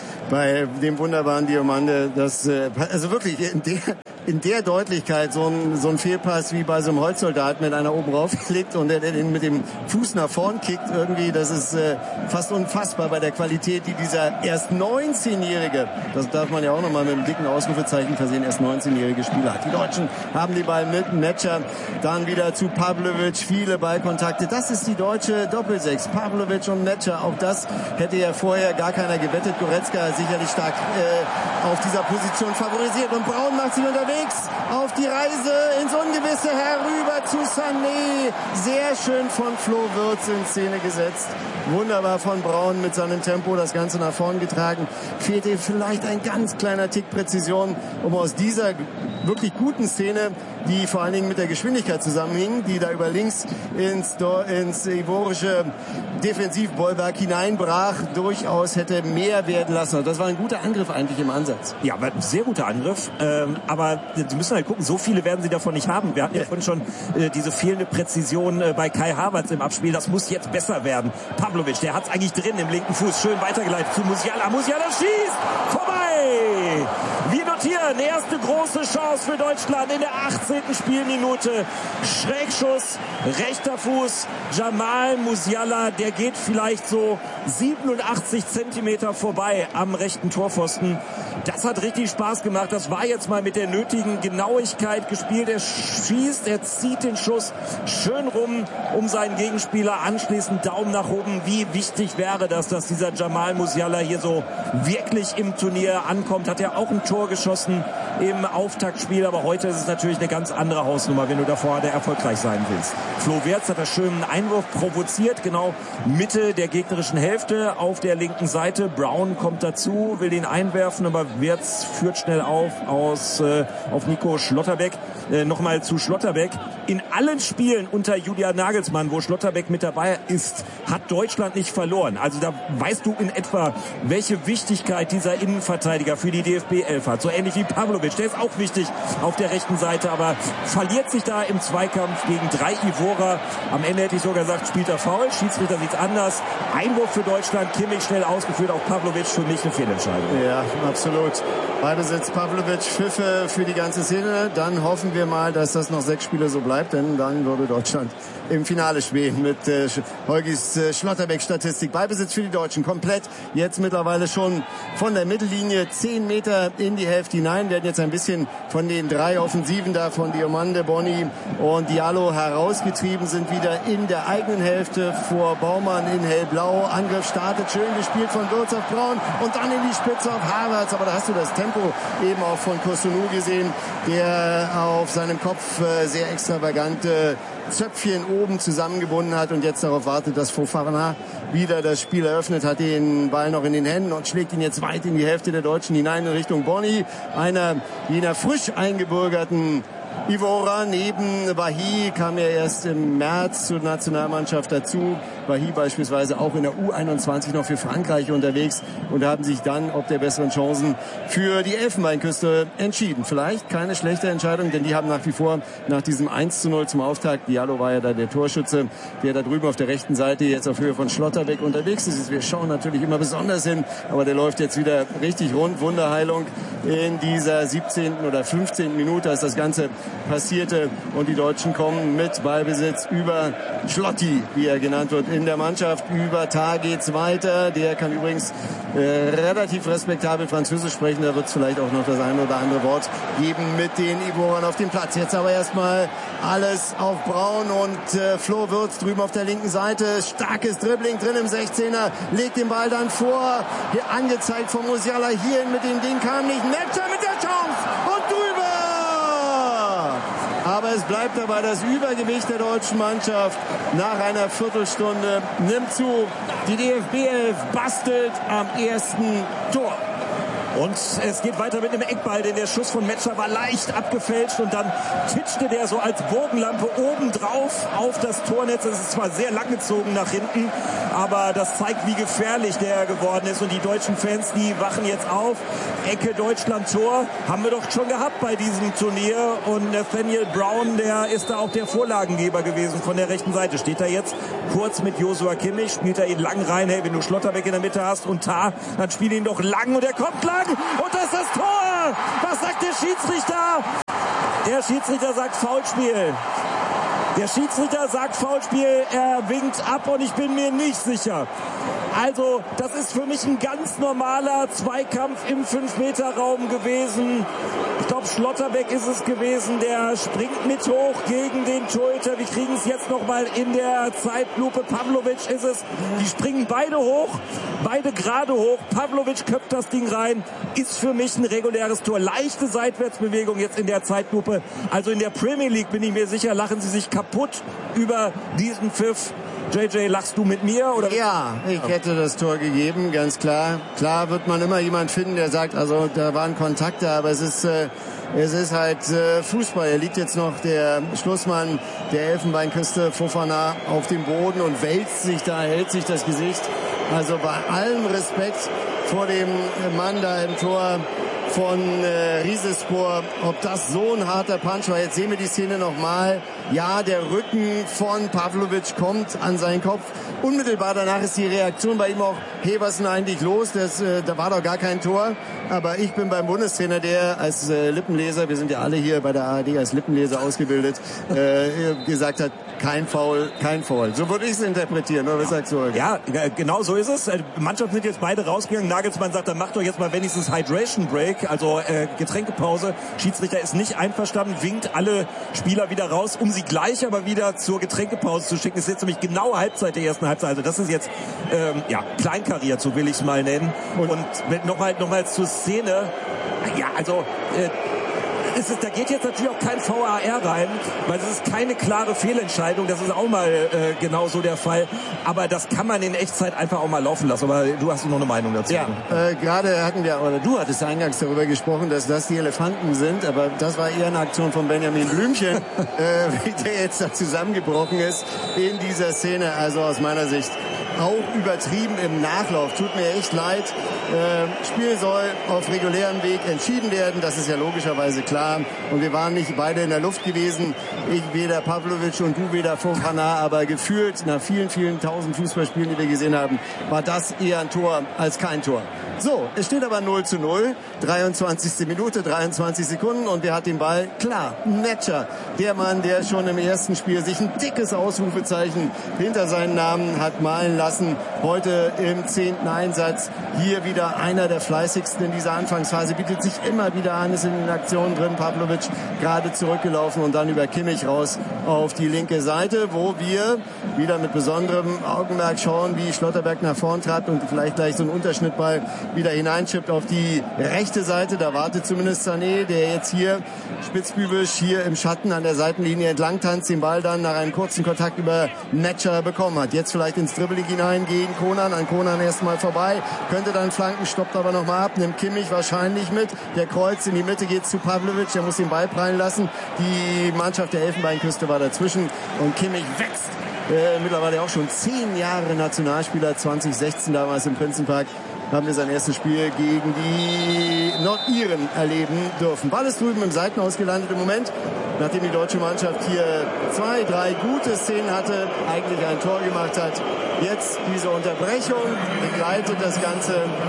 bei dem wunderbaren Diomande. Das äh, also wirklich in der in der Deutlichkeit so ein so ein Fehlpass wie bei so einem Holzsoldat, wenn einer oben raufklickt und der, der den mit dem Fuß nach vorn kickt irgendwie, das ist äh, fast unfassbar bei der Qualität, die dieser erst neunzehnjährige, das darf man ja auch nochmal mit einem dicken Ausrufezeichen versehen, erst neunzehnjährige Spieler hat. Die Deutschen haben die Ball mit Metscher, dann wieder zu Pavlovic, viele Ballkontakte. Das ist die deutsche Doppelsechs, Pavlovic und Metscher. Auch das hätte ja vorher gar keiner gewettet. Goretzka sicherlich stark äh, auf dieser Position favorisiert und Braun macht sich unterwegs auf die Reise ins Ungewisse herüber zu Sané. Sehr schön von Flo Wirtz in Szene gesetzt. Wunderbar von Braun mit seinem Tempo das Ganze nach vorn getragen. Fehlte vielleicht ein ganz kleiner Tick Präzision, um aus dieser wirklich guten Szene, die vor allen Dingen mit der Geschwindigkeit zusammenhing, die da über links ins, ins ivorische Defensivbollwerk hineinbrach, durchaus hätte mehr werden lassen. Das war ein guter Angriff eigentlich im Ansatz. Ja, ein sehr guter Angriff. Ähm, aber Sie müssen halt gucken, so viele werden Sie davon nicht haben. Wir hatten ja vorhin schon äh, diese fehlende Präzision äh, bei Kai Havertz im Abspiel. Das muss jetzt besser werden. Pavlovic, der hat es eigentlich drin im linken Fuß. Schön weitergeleitet zu Musiala. Musiala schießt! Vorbei! Wir notieren, erste große Chance für Deutschland in der achtzehnten Spielminute. Schrägschuss, rechter Fuß. Jamal Musiala, der geht vielleicht so siebenundachtzig Zentimeter vorbei am rechten Torpfosten. Das hat richtig Spaß gemacht. Das war jetzt mal mit der nötigen Genauigkeit gespielt. Er schießt, er zieht den Schuss schön rum um seinen Gegenspieler. Anschließend Daumen nach oben. Wie wichtig wäre das, dass dieser Jamal Musiala hier so wirklich im Turnier ankommt. Hat er auch ein Tor geschossen im Auftaktspiel. Aber heute ist es natürlich eine ganz andere Hausnummer, wenn du davor erfolgreich sein willst. Flo Wirtz hat da schön einen Einwurf provoziert. Genau Mitte der gegnerischen Hälfte auf der linken Seite. Brown kommt dazu, will ihn einwerfen, aber Wirtz führt schnell auf aus, äh, auf Nico Schlotterbeck. Äh, Nochmal zu Schlotterbeck. In allen Spielen unter Julian Nagelsmann, wo Schlotterbeck mit dabei ist, hat Deutschland nicht verloren. Also da weißt du in etwa, welche Wichtigkeit dieser Innenverteidiger für die D F B elf hat. So ähnlich wie Pavlovic. Der ist auch wichtig auf der rechten Seite, aber verliert sich da im Zweikampf gegen drei Ivorer. Am Ende hätte ich sogar gesagt, spielt er faul. Schiedsrichter sieht's anders. Einwurf für Deutschland. Kimmich schnell ausgeführt. Auch Pavlovic für mich eine Fehlentscheidung. Ja, absolut. Ballbesitz Pavlovic, Pfiffe für die ganze Szene. Dann hoffen wir mal, dass das noch sechs Spiele so bleibt, denn dann würde Deutschland im Finale schweben mit äh, Holgis äh, Schlotterbeck-Statistik. Ballbesitz für die Deutschen komplett. Jetzt mittlerweile schon von der Mittellinie zehn Meter in die Hälfte hinein. Werden jetzt ein bisschen von den drei Offensiven da von Diomande, Boni und Diallo herausgetrieben, sind wieder in der eigenen Hälfte vor Baumann in hellblau. Angriff startet, schön gespielt von Wirtz auf Braun und dann in die Spitze auf Havertz. Aber da hast du das Tempo eben auch von Kusunu gesehen, der auf seinem Kopf äh, sehr extravagante Zöpfchen oben zusammengebunden hat und jetzt darauf wartet, dass Fofana wieder das Spiel eröffnet, hat den Ball noch in den Händen und schlägt ihn jetzt weit in die Hälfte der Deutschen hinein in Richtung Boni, einer jener frisch eingebürgerten Ivora. Neben Wahi kam er erst im März zur Nationalmannschaft dazu. Wahi beispielsweise auch in der U einundzwanzig noch für Frankreich unterwegs und haben sich dann ob der besseren Chancen für die Elfenbeinküste entschieden. Vielleicht keine schlechte Entscheidung, denn die haben nach wie vor nach diesem eins zu null zum Auftakt, Diallo war ja da der Torschütze, der da drüben auf der rechten Seite jetzt auf Höhe von Schlotterbeck unterwegs ist. Wir schauen natürlich immer besonders hin, aber der läuft jetzt wieder richtig rund. Wunderheilung in dieser siebzehnten oder fünfzehnten Minute, als das Ganze passierte und die Deutschen kommen mit Ballbesitz über Schlotti, wie er genannt wird, in der Mannschaft. Über Tar geht's weiter. Der kann übrigens äh, relativ respektabel Französisch sprechen. Da wird es vielleicht auch noch das eine oder andere Wort geben mit den Ivoren auf dem Platz. Jetzt aber erstmal alles auf Braun und äh, Flo Würz drüben auf der linken Seite. Starkes Dribbling drin im sechzehner. Legt den Ball dann vor. Hier angezeigt von Musiala. Hierhin mit dem Ding kam nicht. Netscher mit der Chance und drüber. Aber es bleibt dabei, das Übergewicht der deutschen Mannschaft nach einer Viertelstunde nimmt zu. Die D F B elf bastelt am ersten Tor. Und es geht weiter mit einem Eckball, denn der Schuss von Metscher war leicht abgefälscht und dann titschte der so als Bogenlampe oben drauf auf das Tornetz. Es ist zwar sehr langgezogen nach hinten, aber das zeigt, wie gefährlich der geworden ist. Und die deutschen Fans, die wachen jetzt auf. Ecke Deutschland Tor haben wir doch schon gehabt bei diesem Turnier. Und Nathaniel Brown, der ist da auch der Vorlagengeber gewesen von der rechten Seite. Steht da jetzt kurz mit Joshua Kimmich, spielt er ihn lang rein. Hey, wenn du Schlotterbeck in der Mitte hast und Tar, dann spiel ihn doch lang und er kommt lang. Und das ist das Tor! Was sagt der Schiedsrichter? Der Schiedsrichter sagt Foulspiel. Der Schiedsrichter sagt Foulspiel, er winkt ab und ich bin mir nicht sicher. Also, das ist für mich ein ganz normaler Zweikampf im fünf Meter Raum gewesen. Ich glaube, Schlotterbeck ist es gewesen, der springt mit hoch gegen den Torhüter. Wir kriegen es jetzt nochmal in der Zeitlupe. Pavlovic ist es. Die springen beide hoch, beide gerade hoch. Pavlovic köpft das Ding rein. Ist für mich ein reguläres Tor. Leichte Seitwärtsbewegung jetzt in der Zeitlupe. Also in der Premier League bin ich mir sicher, lachen sie sich kaputt über diesen Pfiff. J J, lachst du mit mir? Oder? Ja, ich hätte das Tor gegeben, ganz klar. Klar wird man immer jemand finden, der sagt, also da waren Kontakte, aber es ist, äh, es ist halt äh, Fußball. Er liegt jetzt noch der Schlussmann der Elfenbeinküste Fofana auf dem Boden und wälzt sich da, hält sich das Gesicht. Also bei allem Respekt vor dem Mann da im Tor von äh, Rizespor, ob das so ein harter Punch war. Jetzt sehen wir die Szene nochmal. Ja, der Rücken von Pavlovic kommt an seinen Kopf. Unmittelbar danach ist die Reaktion bei ihm auch, hey, was ist denn eigentlich los? Das, äh, da war doch gar kein Tor. Aber ich bin beim Bundestrainer, der als äh, Lippenleser, wir sind ja alle hier bei der A R D als Lippenleser ausgebildet, äh, gesagt hat, kein Foul, kein Foul. So würde ich es interpretieren, oder was sagst du? Ja, genau so ist es. Die Mannschaften sind jetzt beide rausgegangen. Nagelsmann sagt, dann macht doch jetzt mal wenigstens Hydration Break, also äh, Getränkepause. Schiedsrichter ist nicht einverstanden, winkt alle Spieler wieder raus, um sie gleich aber wieder zur Getränkepause zu schicken. Es ist jetzt nämlich genau Halbzeit der ersten Halbzeit. Also das ist jetzt ähm, ja kleinkariert, so will ich es mal nennen. Und, Und nochmal noch mal zur Szene. Ja, also äh, ist es, da geht jetzt natürlich auch kein V A R rein, weil es ist keine klare Fehlentscheidung. Das ist auch mal äh, genau so der Fall. Aber das kann man in Echtzeit einfach auch mal laufen lassen. Aber du hast noch eine Meinung dazu. Ja, äh, gerade hatten wir, oder du hattest eingangs darüber gesprochen, dass das die Elefanten sind. Aber das war eher eine Aktion von Benjamin Blümchen, äh, der jetzt da zusammengebrochen ist in dieser Szene. Also aus meiner Sicht auch übertrieben im Nachlauf. Tut mir echt leid. Äh, Spiel soll auf regulärem Weg entschieden werden. Das ist ja logischerweise klar. Und wir waren nicht beide in der Luft gewesen. Ich weder Pavlovic und du weder Fofana. Aber gefühlt nach vielen, vielen tausend Fußballspielen, die wir gesehen haben, war das eher ein Tor als kein Tor. So, es steht aber null zu null. dreiundzwanzigste Minute, dreiundzwanzig Sekunden und wer hat den Ball? Klar, Netscher. Der Mann, der schon im ersten Spiel sich ein dickes Ausrufezeichen hinter seinen Namen hat malen lassen. Heute im zehnten Einsatz. Hier wieder einer der fleißigsten in dieser Anfangsphase. Bietet sich immer wieder an, ist in den Aktionen drin. Pavlovic gerade zurückgelaufen und dann über Kimmich raus auf die linke Seite, wo wir wieder mit besonderem Augenmerk schauen, wie Schlotterbeck nach vorn trat und vielleicht gleich so einen Unterschnittball wieder hineinschippt auf die rechte Seite. Da wartet zumindest Sané, der jetzt hier spitzbübisch hier im Schatten an der Seitenlinie entlang tanzt, den Ball dann nach einem kurzen Kontakt über Netscher bekommen hat. Jetzt vielleicht ins Dribbling hinein gegen Konan. An Konan erstmal vorbei. Könnte dann flanken, stoppt aber nochmal ab. Nimmt Kimmich wahrscheinlich mit. Der Kreuz in die Mitte geht zu Pavlovic. Der muss den Ball prallen lassen. Die Mannschaft der Elfenbeinküste war dazwischen. Und Kimmich wächst. Äh, mittlerweile auch schon zehn Jahre Nationalspieler. zwanzig sechzehn damals im Prinzenpark haben wir sein erstes Spiel gegen die Nordiren erleben dürfen. Ball ist drüben im Seitenhaus gelandet im Moment, nachdem die deutsche Mannschaft hier zwei, drei gute Szenen hatte, eigentlich ein Tor gemacht hat. Jetzt diese Unterbrechung begleitet das Ganze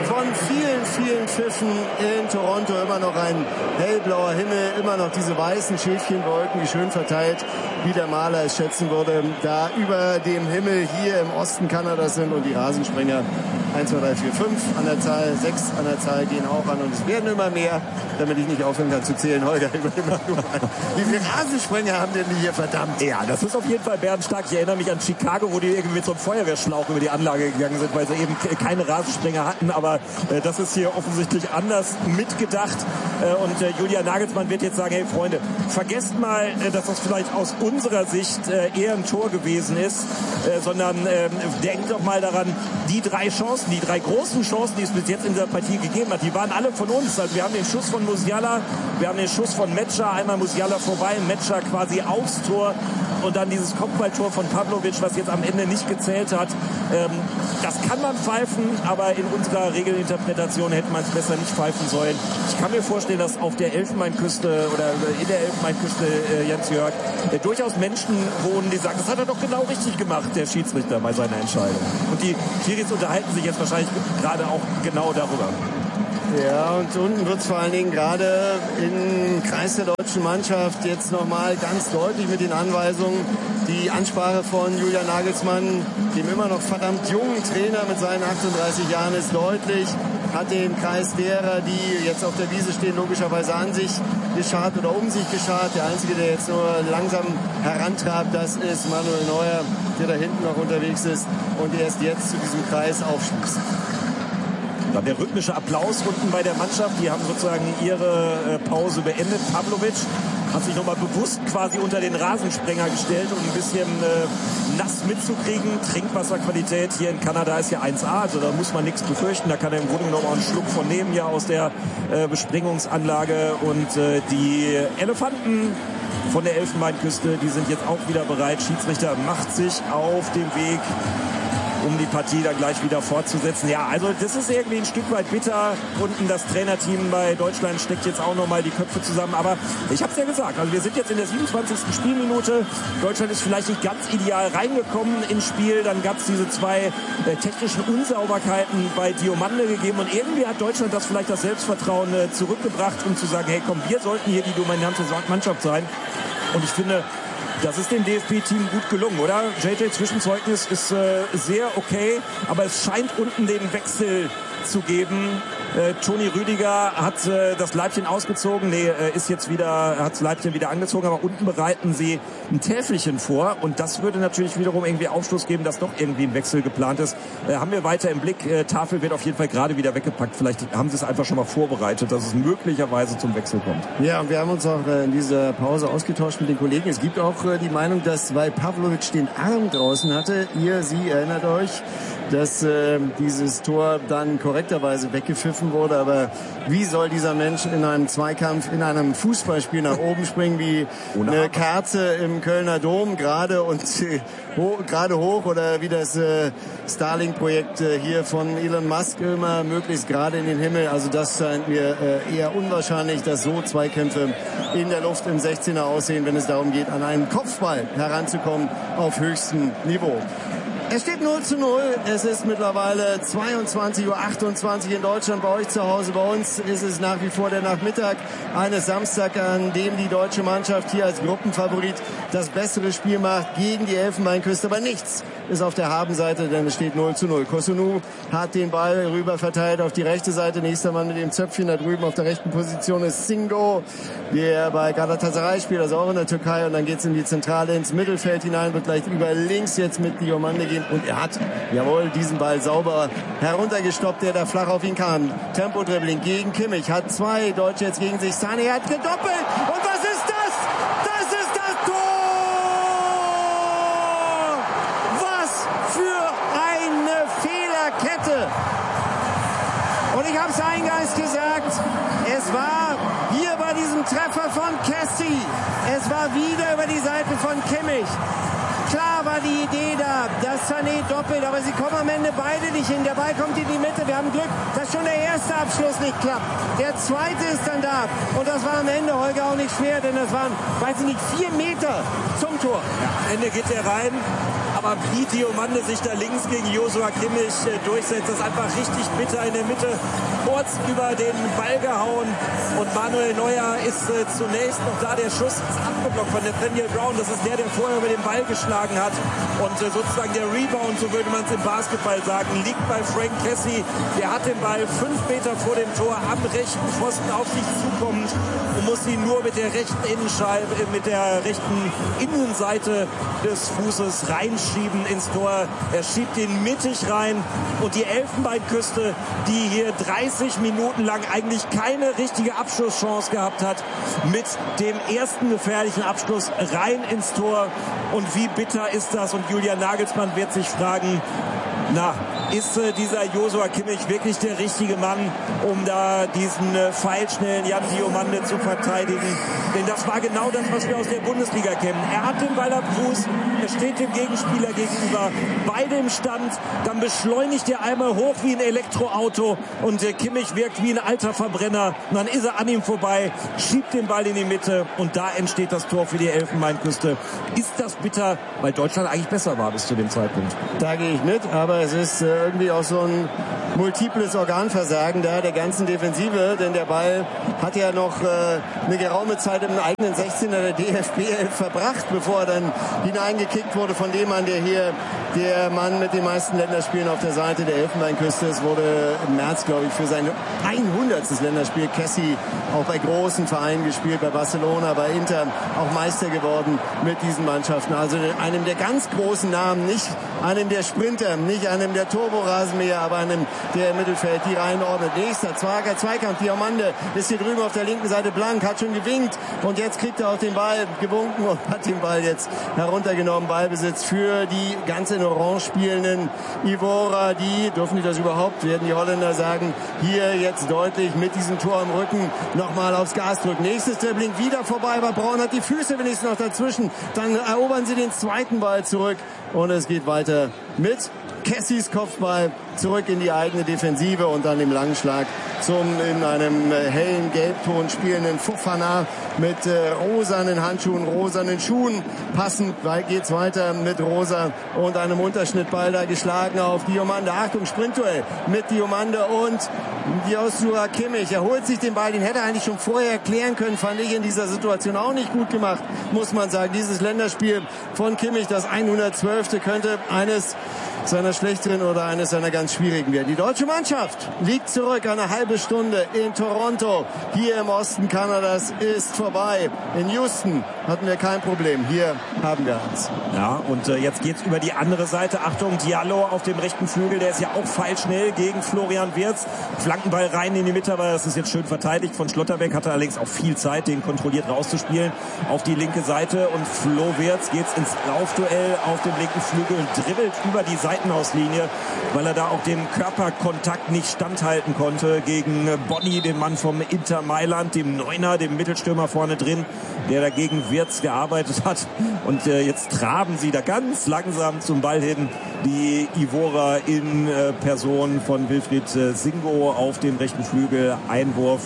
von vielen, vielen Pfiffen in Toronto. Immer noch ein hellblauer Himmel, immer noch diese weißen Schäfchenwolken, die schön verteilt, wie der Maler es schätzen würde, da über dem Himmel hier im Osten Kanadas sind und die Rasensprenger eins, zwei, drei, vier, fünf an der Zahl, sechs an der Zahl gehen auch an und es werden immer mehr, damit ich nicht aufhören kann zu zählen. Holger, wie viele Rasensprenger haben denn die hier, verdammt? Ja, das ist auf jeden Fall bärenstark. Ich erinnere mich an Chicago, wo die irgendwie mit so einem Feuerwehrschlauch über die Anlage gegangen sind, weil sie eben keine Rasensprenger hatten, aber äh, das ist hier offensichtlich anders mitgedacht äh, und äh, Julian Nagelsmann wird jetzt sagen, hey Freunde, vergesst mal, äh, dass das vielleicht aus unserer Sicht äh, eher ein Tor gewesen ist, äh, sondern äh, denkt doch mal daran, die drei Chancen, die drei großen Chancen, die es bis jetzt in der Partie gegeben hat, die waren alle von uns. Also wir haben den Schuss von Musiala, wir haben den Schuss von Metscher, einmal Musiala vorbei, Metscher quasi aufs Tor und dann dieses Kopfballtor von Pavlovic, was jetzt am Ende nicht gezählt hat. Ähm, das kann man pfeifen, aber in unserer Regelinterpretation hätte man es besser nicht pfeifen sollen. Ich kann mir vorstellen, dass auf der Elfenbeinküste oder in der Elfenbeinküste, äh, Jens Jörg, äh, durchaus Menschen wohnen, die sagen, das hat er doch genau richtig gemacht, der Schiedsrichter bei seiner Entscheidung. Und die Schiris unterhalten sich jetzt wahrscheinlich gerade auch genau darüber. Ja, und unten wird es vor allen Dingen gerade im Kreis der deutschen Mannschaft jetzt nochmal ganz deutlich mit den Anweisungen. Die Ansprache von Julian Nagelsmann, dem immer noch verdammt jungen Trainer mit seinen achtunddreißig Jahren, ist deutlich. Hat den Kreis derer, die jetzt auf der Wiese stehen, logischerweise an sich geschart oder um sich geschart. Der Einzige, der jetzt nur langsam herantrabt, das ist Manuel Neuer, der da hinten noch unterwegs ist und erst jetzt zu diesem Kreis aufschließt. Dann der rhythmische Applaus unten bei der Mannschaft. Die haben sozusagen ihre äh, Pause beendet. Pavlovic hat sich nochmal bewusst quasi unter den Rasensprenger gestellt, um ein bisschen äh, nass mitzukriegen. Trinkwasserqualität hier in Kanada ist ja eins A, also da muss man nichts befürchten. Da kann er im Grunde genommen auch einen Schluck von nehmen hier aus der äh, Bespringungsanlage. Und äh, die Elefanten von der Elfenbeinküste, die sind jetzt auch wieder bereit. Schiedsrichter macht sich auf den Weg, um die Partie dann gleich wieder fortzusetzen. Ja, also das ist irgendwie ein Stück weit bitter. Unten das Trainerteam bei Deutschland steckt jetzt auch nochmal die Köpfe zusammen. Aber ich habe es ja gesagt, also wir sind jetzt in der siebenundzwanzigsten Spielminute. Deutschland ist vielleicht nicht ganz ideal reingekommen ins Spiel. Dann gab es diese zwei äh, technischen Unsauberkeiten bei Diomande gegeben. Und irgendwie hat Deutschland das vielleicht das Selbstvertrauen äh, zurückgebracht, um zu sagen, hey komm, wir sollten hier die dominante Mannschaft sein. Und ich finde, das ist dem D F B-Team gut gelungen, oder? J J, Zwischenzeugnis ist äh, sehr okay, aber es scheint unten den Wechsel zu geben. Äh, Toni Rüdiger hat äh, das Leibchen ausgezogen, nee, äh, ist jetzt wieder, hat das Leibchen wieder angezogen, aber unten bereiten sie ein Täfelchen vor und das würde natürlich wiederum irgendwie Aufschluss geben, dass doch irgendwie ein Wechsel geplant ist. Äh, haben wir weiter im Blick, äh, Tafel wird auf jeden Fall gerade wieder weggepackt, vielleicht haben sie es einfach schon mal vorbereitet, dass es möglicherweise zum Wechsel kommt. Ja, und wir haben uns auch äh, in dieser Pause ausgetauscht mit den Kollegen. Es gibt auch äh, die Meinung, dass, weil Pavlovic den Arm draußen hatte, ihr, sie erinnert euch, dass äh, dieses Tor dann korrekterweise weggepfiffen wurde. Aber wie soll dieser Mensch in einem Zweikampf, in einem Fußballspiel nach oben springen wie eine Kerze im Kölner Dom gerade und äh, ho- gerade hoch oder wie das äh, Starlink-Projekt äh, hier von Elon Musk immer möglichst gerade in den Himmel. Also das scheint mir äh, eher unwahrscheinlich, dass so Zweikämpfe in der Luft im sechzehner aussehen, wenn es darum geht, an einen Kopfball heranzukommen auf höchstem Niveau. Es steht null zu null. Es ist mittlerweile zweiundzwanzig Uhr achtundzwanzig in Deutschland. Bei euch zu Hause, bei uns ist es nach wie vor der Nachmittag eines Samstags, an dem die deutsche Mannschaft hier als Gruppenfavorit das bessere Spiel macht gegen die Elfenbeinküste. Aber nichts ist auf der Habenseite, denn es steht null zu null. Kosunu hat den Ball rüber verteilt auf die rechte Seite. Nächster Mann mit dem Zöpfchen da drüben auf der rechten Position ist Singo, der bei Galatasaray spielt, also auch in der Türkei. Und dann geht's in die Zentrale, ins Mittelfeld hinein, wird gleich über links jetzt mit Diomande gehen. Und er hat, jawohl, diesen Ball sauber heruntergestoppt, der da flach auf ihn kam. Tempo-Dribbling gegen Kimmich, hat zwei Deutsche jetzt gegen sich. Sané hat gedoppelt. Und was ist das? Das ist das Tor! Was für eine Fehlerkette! Und ich habe es eingangs gesagt, es war hier bei diesem Treffer von Kessie, es war wieder über die Seite von Kimmich. Klar war die Idee da, dass Sané doppelt, aber sie kommen am Ende beide nicht hin. Der Ball kommt in die Mitte, wir haben Glück, dass schon der erste Abschluss nicht klappt. Der zweite ist dann da und das war am Ende, Holger, auch nicht schwer, denn das waren, weiß ich nicht, vier Meter zum Tor. Ja, am Ende geht er rein. Aber wie Diomande sich da links gegen Joshua Kimmich äh, durchsetzt, das ist einfach richtig bitter in der Mitte. Kurz über den Ball gehauen und Manuel Neuer ist äh, zunächst noch da. Der Schuss ist abgeblockt von Nathaniel Brown. Das ist der, der vorher über den Ball geschlagen hat. Und äh, sozusagen der Rebound, so würde man es im Basketball sagen, liegt bei Frank Kessie. Der hat den Ball fünf Meter vor dem Tor am rechten Pfosten auf sich zukommend und muss ihn nur mit der rechten Innenscheibe, äh, mit der rechten Innenseite des Fußes reinschieben ins Tor. Er schiebt ihn mittig rein und die Elfenbeinküste, die hier dreißig Minuten lang eigentlich keine richtige Abschlusschance gehabt hat, mit dem ersten gefährlichen Abschluss rein ins Tor. Und wie bitter ist das? Und Julian Nagelsmann wird sich fragen, na, ist äh, dieser Joshua Kimmich wirklich der richtige Mann, um da diesen äh, pfeilschnellen Jan Diomande zu verteidigen? Denn das war genau das, was wir aus der Bundesliga kennen. Er hat den Ball am Fuß, er steht dem Gegenspieler gegenüber, beide im Stand, dann beschleunigt er einmal hoch wie ein Elektroauto und äh, Kimmich wirkt wie ein alter Verbrenner. Und dann ist er an ihm vorbei, schiebt den Ball in die Mitte und da entsteht das Tor für die Elfenbeinküste. Ist das bitter, weil Deutschland eigentlich besser war bis zu dem Zeitpunkt? Da gehe ich mit, aber es ist äh, irgendwie auch so ein multiples Organversagen da der ganzen Defensive, denn der Ball hat ja noch äh, eine geraume Zeit im eigenen sechzehner der D F B elf verbracht, bevor er dann hineingekickt wurde von dem Mann, der hier der Mann mit den meisten Länderspielen auf der Seite der Elfenbeinküste. Es wurde im März, glaube ich, für sein hundertstes Länderspiel Kessie auch bei großen Vereinen gespielt, bei Barcelona, bei Inter, auch Meister geworden mit diesen Mannschaften. Also einem der ganz großen Namen, nicht einem der Sprinter, nicht einem der Turborasenmäher, aber einem, der im Mittelfeld die Reihen ordnet. Nächster Zwager, Zweikampf, Diomande ist hier drüben auf der linken Seite blank, hat schon gewinkt und jetzt kriegt er auch den Ball gewunken und hat den Ball jetzt heruntergenommen. Ballbesitz für die ganz in Orange spielenden Ivora. Die, dürfen die das überhaupt, werden die Holländer sagen, hier jetzt deutlich mit diesem Tor im Rücken nochmal aufs Gas drücken. Nächstes Dribbling wieder vorbei, aber Braun hat die Füße wenigstens noch dazwischen. Dann erobern sie den zweiten Ball zurück und es geht weiter mit Kessies Kopfball zurück in die eigene Defensive und dann im Langschlag zum in einem äh, hellen Gelbton spielenden Fofana mit äh, rosanen Handschuhen, rosanen Schuhen. Passend geht's weiter mit Rosa und einem Unterschnittball da geschlagen auf Diomande. Achtung, Sprintduell mit Diomande und Joshua Kimmich. Er holt sich den Ball, den hätte er eigentlich schon vorher klären können, fand ich in dieser Situation auch nicht gut gemacht, muss man sagen. Dieses Länderspiel von Kimmich, das hundertzwölfte könnte eines seiner schlechteren oder eines seiner ganz schwierigen werden. Die deutsche Mannschaft liegt zurück. Eine halbe Stunde in Toronto. Hier im Osten Kanadas ist vorbei. In Houston hatten wir kein Problem. Hier haben wir eins. Ja, und äh, jetzt geht's über die andere Seite. Achtung, Diallo auf dem rechten Flügel. Der ist ja auch pfeilschnell gegen Florian Wirtz. Flankenball rein in die Mitte, aber das ist jetzt schön verteidigt von Schlotterbeck. Hatte allerdings auch viel Zeit, den kontrolliert rauszuspielen auf die linke Seite. Und Flo Wirtz geht's ins Laufduell auf dem linken Flügel und dribbelt über die Seitenauslinie, weil er da auch dem Körperkontakt nicht standhalten konnte gegen Bonni, den Mann vom Inter Mailand, dem Neuner, dem Mittelstürmer vorne drin, der dagegen Wirtz gearbeitet hat. Und äh, jetzt traben sie da ganz langsam zum Ball hin. Die Ivora in äh, Person von Wilfried äh, Singo auf dem rechten Flügel. Einwurf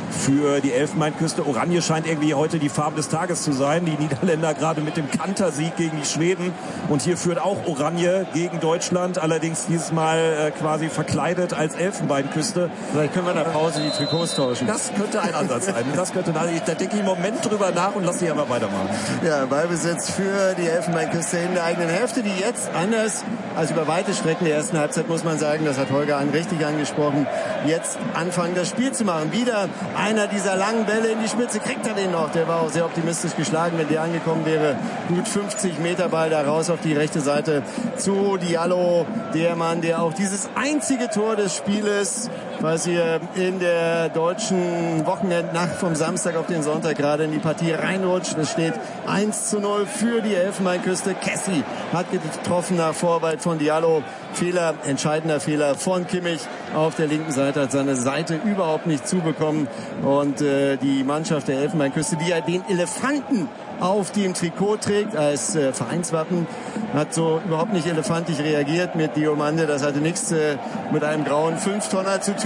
für die Elfenbeinküste. Oranje scheint irgendwie heute die Farbe des Tages zu sein. Die Niederländer gerade mit dem Kantersieg gegen die Schweden. Und hier führt auch Oranje gegen Deutschland. Allerdings dieses Mal äh, quasi verkleidet als Elfenbeinküste. Vielleicht können wir in der Pause die Trikots tauschen. Das könnte ein Ansatz sein. Das könnte, da denke ich im Moment drüber nach und lasse sie aber weitermachen. Ja, Ballbesitz für die Elfenbeinküste in der eigenen Hälfte, die jetzt anders als über weite Strecken der ersten Halbzeit, muss man sagen, das hat Holger an richtig angesprochen, jetzt anfangen das Spiel zu machen. Wieder einer dieser langen Bälle in die Spitze, kriegt er den noch. Der war auch sehr optimistisch geschlagen, wenn der angekommen wäre. Gut fünfzig Meter Ball da raus auf die rechte Seite zu Diallo, der Mann, der auch dieses einzige Tor des Spieles, was hier in der deutschen Wochenendnacht vom Samstag auf den Sonntag gerade in die Partie reinrutscht. Es steht eins zu null für die Elfenbeinküste. Kessie hat getroffen nach Vorarbeit von Diallo. Fehler, entscheidender Fehler von Kimmich auf der linken Seite, hat seine Seite überhaupt nicht zubekommen. Und äh, die Mannschaft der Elfenbeinküste, die ja den Elefanten auf dem Trikot trägt als äh, Vereinswappen, hat so überhaupt nicht elefantisch reagiert mit Diomande. Das hatte nichts äh, mit einem grauen Fünftonner zu tun.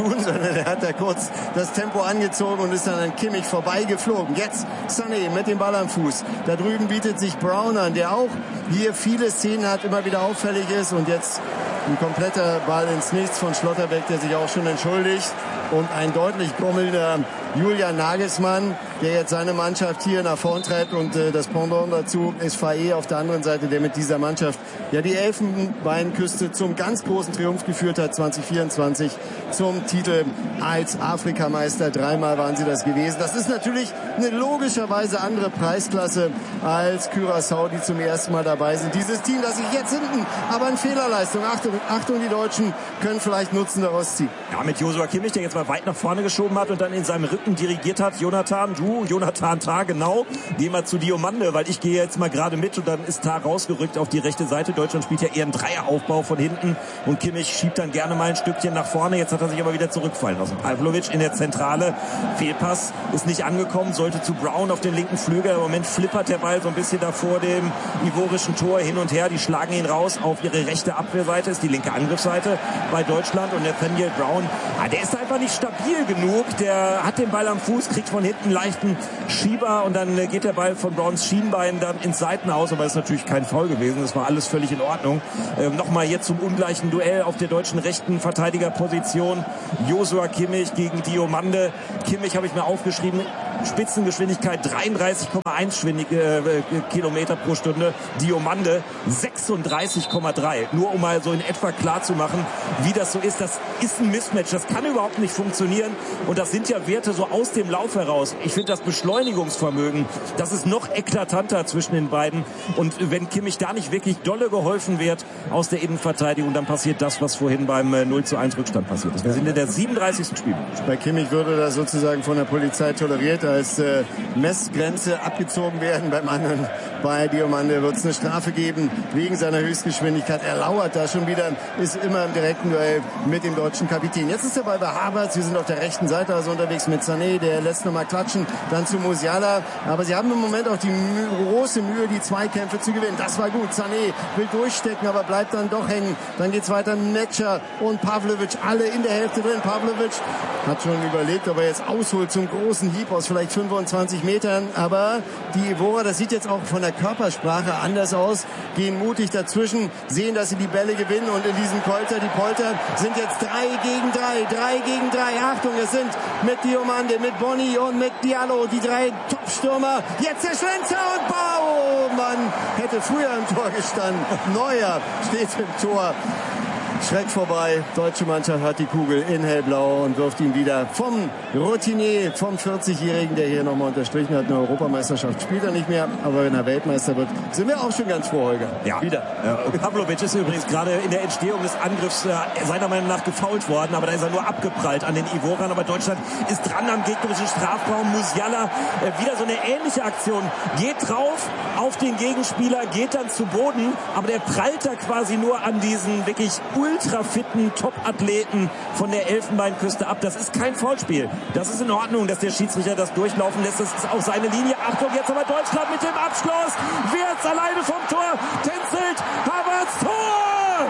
tun, sondern er hat da kurz das Tempo angezogen und ist dann an Kimmich vorbeigeflogen. Jetzt Sané mit dem Ball am Fuß. Da drüben bietet sich Brown an, der auch hier viele Szenen hat, immer wieder auffällig ist. Und jetzt ein kompletter Ball ins Nichts von Schlotterbeck, der sich auch schon entschuldigt. Und ein deutlich grummelnder Julian Nagelsmann, der jetzt seine Mannschaft hier nach vorn treibt. Und äh, das Pendant dazu ist Faé auf der anderen Seite, der mit dieser Mannschaft ja die Elfenbeinküste zum ganz großen Triumph geführt hat, zwanzig vierundzwanzig zum Titel als Afrikameister. Dreimal waren sie das gewesen. Das ist natürlich eine logischerweise andere Preisklasse als Curaçao, die zum ersten Mal dabei sind. Dieses Team, das sich jetzt hinten, aber in Fehlerleistung. Achtung, Achtung, die Deutschen können vielleicht Nutzen daraus ziehen. Ja, mit Joshua Kimmich, der jetzt mal weit nach vorne geschoben hat und dann in seinem Rücken dirigiert hat. Jonathan, du, Jonathan Tah, genau. Geh mal zu Diomande, weil ich gehe jetzt mal gerade mit und dann ist Tah rausgerückt auf die rechte Seite. Deutschland spielt ja eher einen Dreieraufbau von hinten und Kimmich schiebt dann gerne mal ein Stückchen nach vorne. Jetzt hat er sich aber wieder zurückfallen lassen. Pavlovic in der Zentrale. Fehlpass ist nicht angekommen, sollte zu Brown auf den linken Flügel. Im Moment flippert der Ball so ein bisschen da vor dem ivorischen Tor hin und her. Die schlagen ihn raus auf ihre rechte Abwehrseite, ist die linke Angriffsseite bei Deutschland. Und Nathaniel Brown, ah, der ist einfach nicht stabil genug. Der hat den Ball am Fuß, kriegt von hinten leichten Schieber und dann geht der Ball von Browns Schienbein dann ins Seitenhaus. Aber das ist natürlich kein Foul gewesen. Das war alles völlig in Ordnung. Ähm, Nochmal jetzt zum ungleichen Duell auf der deutschen rechten Verteidigerposition. Joshua Kimmich gegen Diomande. Kimmich habe ich mir aufgeschrieben. Spitzengeschwindigkeit dreiunddreißig Komma eins äh, Kilometer pro Stunde. Diomande sechsunddreißig Komma drei. Nur um mal so in etwa klar zu machen, wie das so ist. Das ist ein Mismatch. Das kann überhaupt nicht funktionieren. Und das sind ja Werte so aus dem Lauf heraus. Ich finde das Beschleunigungsvermögen, das ist noch eklatanter zwischen den beiden. Und wenn Kimmich da nicht wirklich dolle geholfen wird aus der Innenverteidigung, dann passiert das, was vorhin beim null zu eins Rückstand passiert ist. Wir sind in der siebenunddreißigsten Spielminute. Bei Kimmich würde das sozusagen von der Polizei toleriert als äh, Messgrenze abgezogen werden. Beim anderen, bei Diomande, wird es eine Strafe geben wegen seiner Höchstgeschwindigkeit. Er lauert da schon wieder, ist immer im direkten Duell mit dem deutschen Kapitän. Jetzt ist er bei Havertz. Wir sind auf der rechten Seite also unterwegs mit Sané. Der lässt nochmal klatschen. Dann zu Musiala. Aber sie haben im Moment auch die Mühe, große Mühe, die Zweikämpfe zu gewinnen. Das war gut. Sané will durchstecken, aber bleibt dann doch hängen. Dann geht's weiter. Metscher und Pavlovic, alle in der Hälfte drin. Pavlovic hat schon überlegt, ob er jetzt ausholt zum großen Hieb aus vielleicht fünfundzwanzig Metern. Aber die Ivorer, das sieht jetzt auch von der Körpersprache anders aus, gehen mutig dazwischen, sehen, dass sie die Bälle gewinnen. Und in diesem Polter, die Polter sind jetzt drei gegen drei. Drei gegen drei. Achtung, es sind mit Diomande, mit Boni und mit Diallo die drei Top-Stürmer. Jetzt der Schlenzer und Bau! Man hätte früher im Tor gestanden. Neuer steht im Tor. Schreck vorbei. Deutsche Mannschaft hat die Kugel in hellblau und wirft ihn wieder vom Routinier, vom vierzigjährigen, der hier nochmal unterstrichen hat. Eine Europameisterschaft spielt er nicht mehr, aber wenn er Weltmeister wird, sind wir auch schon ganz froh, Holger. Ja, wieder. Ja. Pavlovic ist übrigens gerade in der Entstehung des Angriffs äh, seiner Meinung nach gefoult worden, aber da ist er nur abgeprallt an den Ivorern. Aber Deutschland ist dran am gegnerischen Strafraum. Musiala, äh, wieder so eine ähnliche Aktion. Geht drauf auf den Gegenspieler, geht dann zu Boden, aber der prallt da quasi nur an diesen wirklich ultrafitten Top-Athleten von der Elfenbeinküste ab. Das ist kein Foulspiel. Das ist in Ordnung, dass der Schiedsrichter das durchlaufen lässt. Das ist auf seine Linie. Achtung, jetzt aber Deutschland mit dem Abschluss. Wirtz alleine vom Tor. Tänzelt. Havertz, Tor!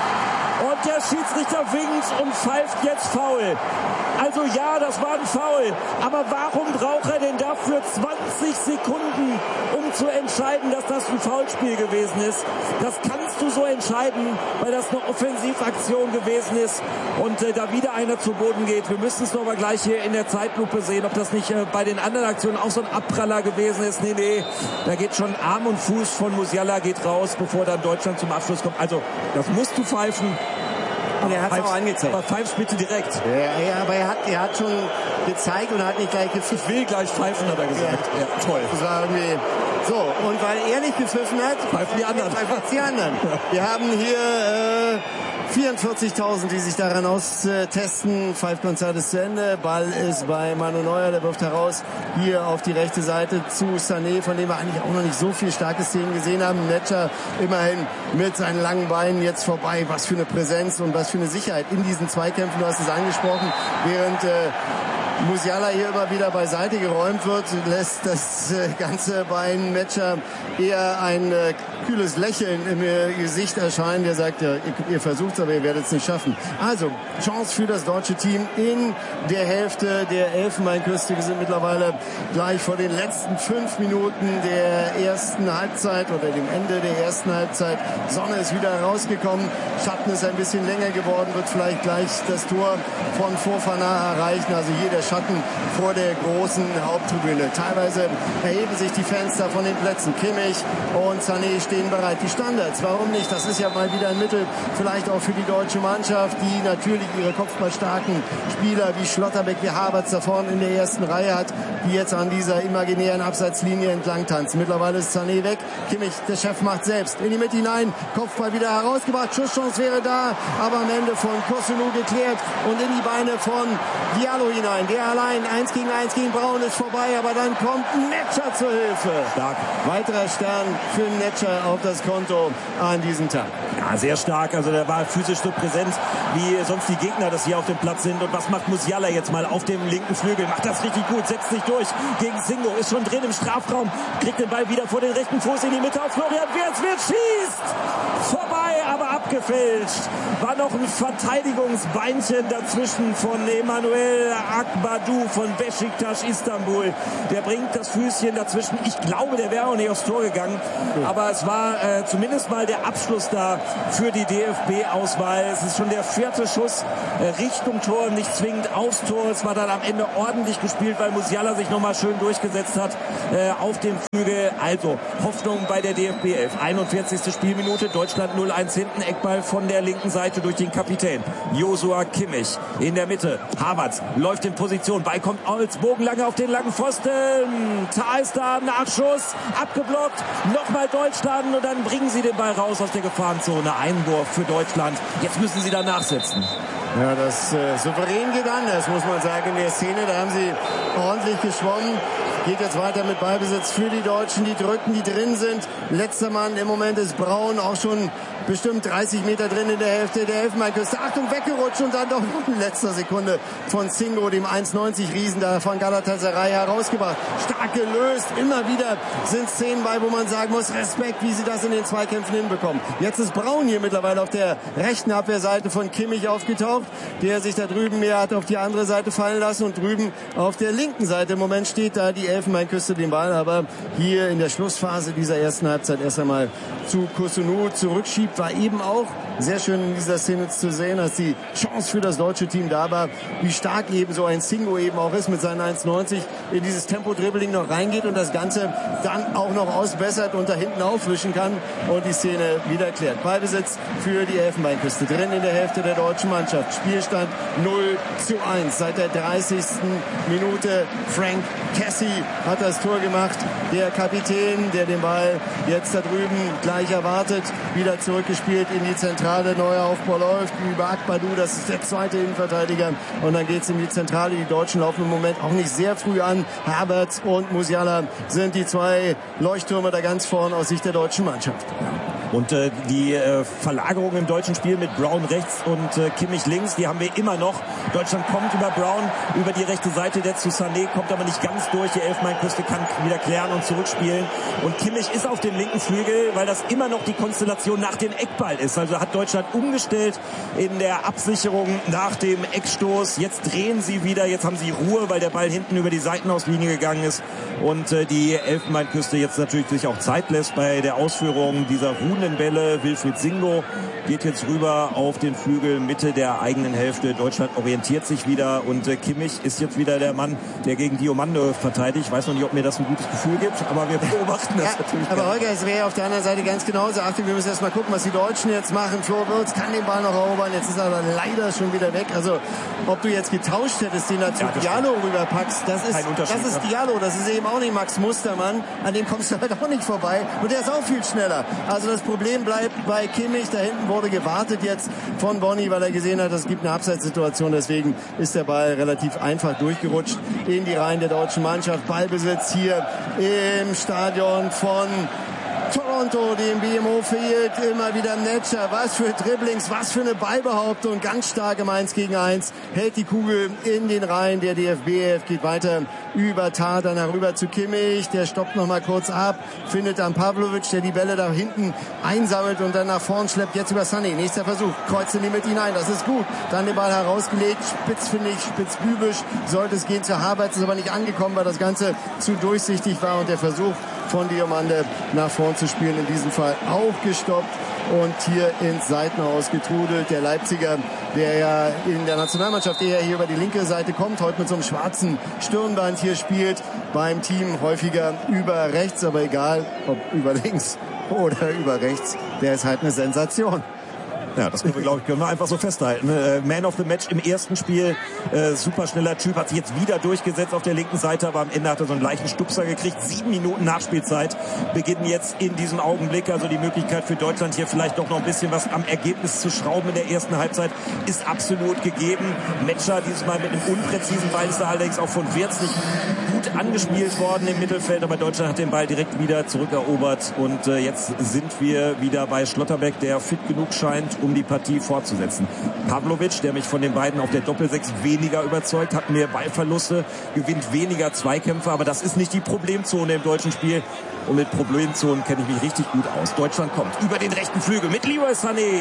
Und der Schiedsrichter winkt und pfeift jetzt Foul. Also ja, das war ein Foul. Aber warum braucht er denn dafür zwanzig Sekunden, um zu entscheiden, dass das ein Foulspiel gewesen ist? Das kannst du so entscheiden, weil das eine Offensivaktion gewesen ist und äh, da wieder einer zu Boden geht. Wir müssen es noch mal gleich hier in der Zeitlupe sehen, ob das nicht äh, bei den anderen Aktionen auch so ein Abpraller gewesen ist. Nee, nee, da geht schon Arm und Fuß von Musiala geht raus, bevor dann Deutschland zum Abschluss kommt. Also, das musst du pfeifen. Aber er hat es auch angezeigt. Aber pfeifst bitte direkt. Ja, ja, aber er hat, er hat schon gezeigt und hat nicht gleich gepfiffen. Ich will gleich pfeifen, hat er gesagt. Ja, ja, toll. Das war irgendwie so. Und weil er nicht gepfiffen hat, pfeifen die anderen. Pfeifen die anderen. Wir haben hier äh, vierundvierzigtausend, die sich daran austesten. Pfeifkonzert ist zu Ende. Ball ist bei Manu Neuer, der wirft heraus. Hier auf die rechte Seite zu Sané, von dem wir eigentlich auch noch nicht so viel starke Szenen gesehen haben. Metscher immerhin mit seinen langen Beinen jetzt vorbei. Was für eine Präsenz und was für eine Sicherheit in diesen Zweikämpfen. Du hast es angesprochen. Während äh, Musiala hier immer wieder beiseite geräumt wird, lässt das ganze bei einem Matcher eher ein äh, kühles Lächeln im äh, Gesicht erscheinen. Der sagt, ja, ihr, ihr versucht es, aber ihr werdet es nicht schaffen. Also, Chance für das deutsche Team in der Hälfte der Elfenbeinküste. Wir sind mittlerweile gleich vor den letzten fünf Minuten der ersten Halbzeit oder dem Ende der ersten Halbzeit. Sonne ist wieder rausgekommen. Schatten ist ein bisschen länger geworden, wird vielleicht gleich das Tor von Fofana erreichen. Also hier der Schatten vor der großen Haupttribüne. Teilweise erheben sich die Fans da von den Plätzen. Kimmich und Sané stehen bereit. Die Standards, warum nicht? Das ist ja mal wieder ein Mittel, vielleicht auch für die deutsche Mannschaft, die natürlich ihre kopfballstarken Spieler wie Schlotterbeck, wie Havertz da vorne in der ersten Reihe hat, die jetzt an dieser imaginären Abseitslinie entlang tanzen. Mittlerweile ist Sané weg. Kimmich, der Chef, macht selbst in die Mitte hinein. Kopfball wieder herausgebracht. Schusschance wäre da, aber am Ende von Kosunu geklärt und in die Beine von Diallo hinein. Der allein, eins gegen eins gegen Braun ist vorbei, aber dann kommt Netscher zur Hilfe. Stark. Weiterer Stern für Netscher auf das Konto an diesem Tag. Ja, sehr stark. Also der war physisch so präsent, wie sonst die Gegner das hier auf dem Platz sind. Und was macht Musiala jetzt mal auf dem linken Flügel? Macht das richtig gut, setzt sich durch gegen Singo, ist schon drin im Strafraum, kriegt den Ball wieder vor den rechten Fuß in die Mitte auf Florian Wirtz. Wirtz schießt! Vorbei, aber abgefälscht. War noch ein Verteidigungsbeinchen dazwischen von Emanuel Akbadou von Beşiktaş Istanbul. Der bringt das Füßchen dazwischen. Ich glaube, der wäre auch nicht aufs Tor gegangen. Aber es war äh, zumindest mal der Abschluss da für die D F B-Auswahl. Es ist schon der vierte Schuss äh, Richtung Tor, nicht zwingend aufs Tor. Es war dann am Ende ordentlich gespielt, weil Musiala sich nochmal schön durchgesetzt hat äh, auf dem Flügel. Also Hoffnung bei der D F B elf. einundvierzigste Spielminute, Deutschland null eins hinten. Eckball von der linken Seite durch den Kapitän Joshua Kimmich. In der Mitte Havertz läuft in Position. Ball kommt als Bogenlange auf den langen Pfosten. Tah ist da, Nachschuss, abgeblockt. Nochmal Deutschland und dann bringen sie den Ball raus aus der Gefahrenzone. Einwurf für Deutschland. Jetzt müssen sie da nachsetzen. Ja, das äh, souverän geht anders, muss man sagen, in der Szene. Da haben sie ordentlich geschwommen. Geht jetzt weiter mit Ballbesitz für die Deutschen, die drücken, die drin sind. Letzter Mann im Moment ist Braun, auch schon bestimmt dreißig Meter drin in der Hälfte der Elfenbeinküste. Achtung, weggerutscht und dann doch noch in letzter Sekunde von Singo, dem eins neunzig Riesen da von Galatasaray herausgebracht. Stark gelöst, immer wieder sind Szenen bei, wo man sagen muss, Respekt, wie sie das in den Zweikämpfen hinbekommen. Jetzt ist Braun hier mittlerweile auf der rechten Abwehrseite von Kimmich aufgetaucht, der sich da drüben mehr hat auf die andere Seite fallen lassen und drüben auf der linken Seite im Moment steht da die Elfenbeinküste den Ball, aber hier in der Schlussphase dieser ersten Halbzeit erst einmal zu Kosunu zurückschiebt, war eben auch sehr schön in dieser Szene zu sehen, dass die Chance für das deutsche Team da war, wie stark eben so ein Singo eben auch ist mit seinen eins neunzig, in dieses Tempo-Dribbling noch reingeht und das Ganze dann auch noch ausbessert und da hinten auffrischen kann und die Szene wieder klärt. Ballbesitz für die Elfenbeinküste, drin in der Hälfte der deutschen Mannschaft. Spielstand null zu eins. Seit der dreißigsten Minute Frank Kessie hat das Tor gemacht. Der Kapitän, der den Ball jetzt da drüben gleich erwartet, wieder zurückgespielt in die Zentrale. Neuer Aufbau läuft über Akbadou, das ist der zweite Innenverteidiger. Und dann geht's in die Zentrale. Die Deutschen laufen im Moment auch nicht sehr früh an. Havertz und Musiala sind die zwei Leuchttürme da ganz vorn aus Sicht der deutschen Mannschaft. Und äh, die äh, Verlagerung im deutschen Spiel mit Braun rechts und äh, Kimmich links, die haben wir immer noch. Deutschland kommt über Braun, über die rechte Seite, der zu Sané kommt aber nicht ganz durch. Die Elfenbeinküste kann wieder klären und zurückspielen. Und Kimmich ist auf dem linken Flügel, weil das immer noch die Konstellation nach dem Eckball ist. Also hat Deutschland umgestellt in der Absicherung nach dem Eckstoß. Jetzt drehen sie wieder, jetzt haben sie Ruhe, weil der Ball hinten über die Seitenauslinie gegangen ist. Und äh, die Elfenbeinküste jetzt natürlich sich auch Zeit lässt bei der Ausführung dieser ruhenden Bälle. Wilfried Singo geht jetzt rüber auf den Flügel Mitte der eigenen Hälfte. Deutschland orientiert sich wieder und äh, Kimmich ist jetzt wieder der Mann, der gegen Diomande verteidigt. Ich weiß noch nicht, ob mir das ein gutes Gefühl gibt, aber wir beobachten das ja, natürlich. Aber Holger, es wäre auf der anderen Seite ganz genauso. Achtung, wir müssen erst mal gucken, was die Deutschen jetzt machen. Flo Wirtz kann den Ball noch erobern, jetzt ist er aber leider schon wieder weg. Also ob du jetzt getauscht hättest, den da zu ja, Diallo rüberpackst, das ist, das ist Diallo, das ist eben auch nicht Max Mustermann, an dem kommst du halt auch nicht vorbei und der ist auch viel schneller. Also das Problem bleibt bei Kimmich, da hinten wurde gewartet jetzt von Bonny, weil er gesehen hat, es gibt eine Abseitssituation, deswegen ist der Ball relativ einfach durchgerutscht in die Reihen der deutschen Mannschaft. Ballbesitz hier im Stadion von Toronto, dem B M O fehlt immer wieder Netscher. Was für Dribblings, was für eine Ballbehauptung. Ganz stark im eins gegen eins. Hält die Kugel in den Reihen. Der D F B elf geht weiter über Tar, danach rüber zu Kimmich. Der stoppt noch mal kurz ab. Findet dann Pavlovic, der die Bälle da hinten einsammelt und dann nach vorn schleppt. Jetzt über Sané. Nächster Versuch. Kreuzt in die Mitte hinein. Das ist gut. Dann den Ball herausgelegt. Spitz, finde ich, spitzbübisch. Sollte es gehen zu Havertz. Ist aber nicht angekommen, weil das Ganze zu durchsichtig war. Und der Versuch von Diomande nach vorn zu spielen, in diesem Fall auch gestoppt und hier ins Seitenhaus getrudelt. Der Leipziger, der ja in der Nationalmannschaft eher hier über die linke Seite kommt, heute mit so einem schwarzen Stirnband hier spielt, beim Team häufiger über rechts, aber egal, ob über links oder über rechts, der ist halt eine Sensation. Ja, das können wir, glaube ich, können wir einfach so festhalten. Äh, Man of the Match im ersten Spiel, äh, super schneller Typ, hat sich jetzt wieder durchgesetzt auf der linken Seite, aber am Ende hat er so einen leichten Stupser gekriegt. Sieben Minuten Nachspielzeit beginnen jetzt in diesem Augenblick. Also die Möglichkeit für Deutschland hier vielleicht doch noch ein bisschen was am Ergebnis zu schrauben in der ersten Halbzeit ist absolut gegeben. Metscher dieses Mal mit einem unpräzisen Ball, ist da allerdings auch von Wirtz nicht gut angespielt worden im Mittelfeld, aber Deutschland hat den Ball direkt wieder zurückerobert und äh, jetzt sind wir wieder bei Schlotterbeck, der fit genug scheint, um die Partie fortzusetzen. Pavlovic, der mich von den beiden auf der Doppelsechs weniger überzeugt, hat mehr Ballverluste, gewinnt weniger Zweikämpfe, aber das ist nicht die Problemzone im deutschen Spiel. Und mit Problemzonen kenne ich mich richtig gut aus. Deutschland kommt über den rechten Flügel mit Leroy Sané.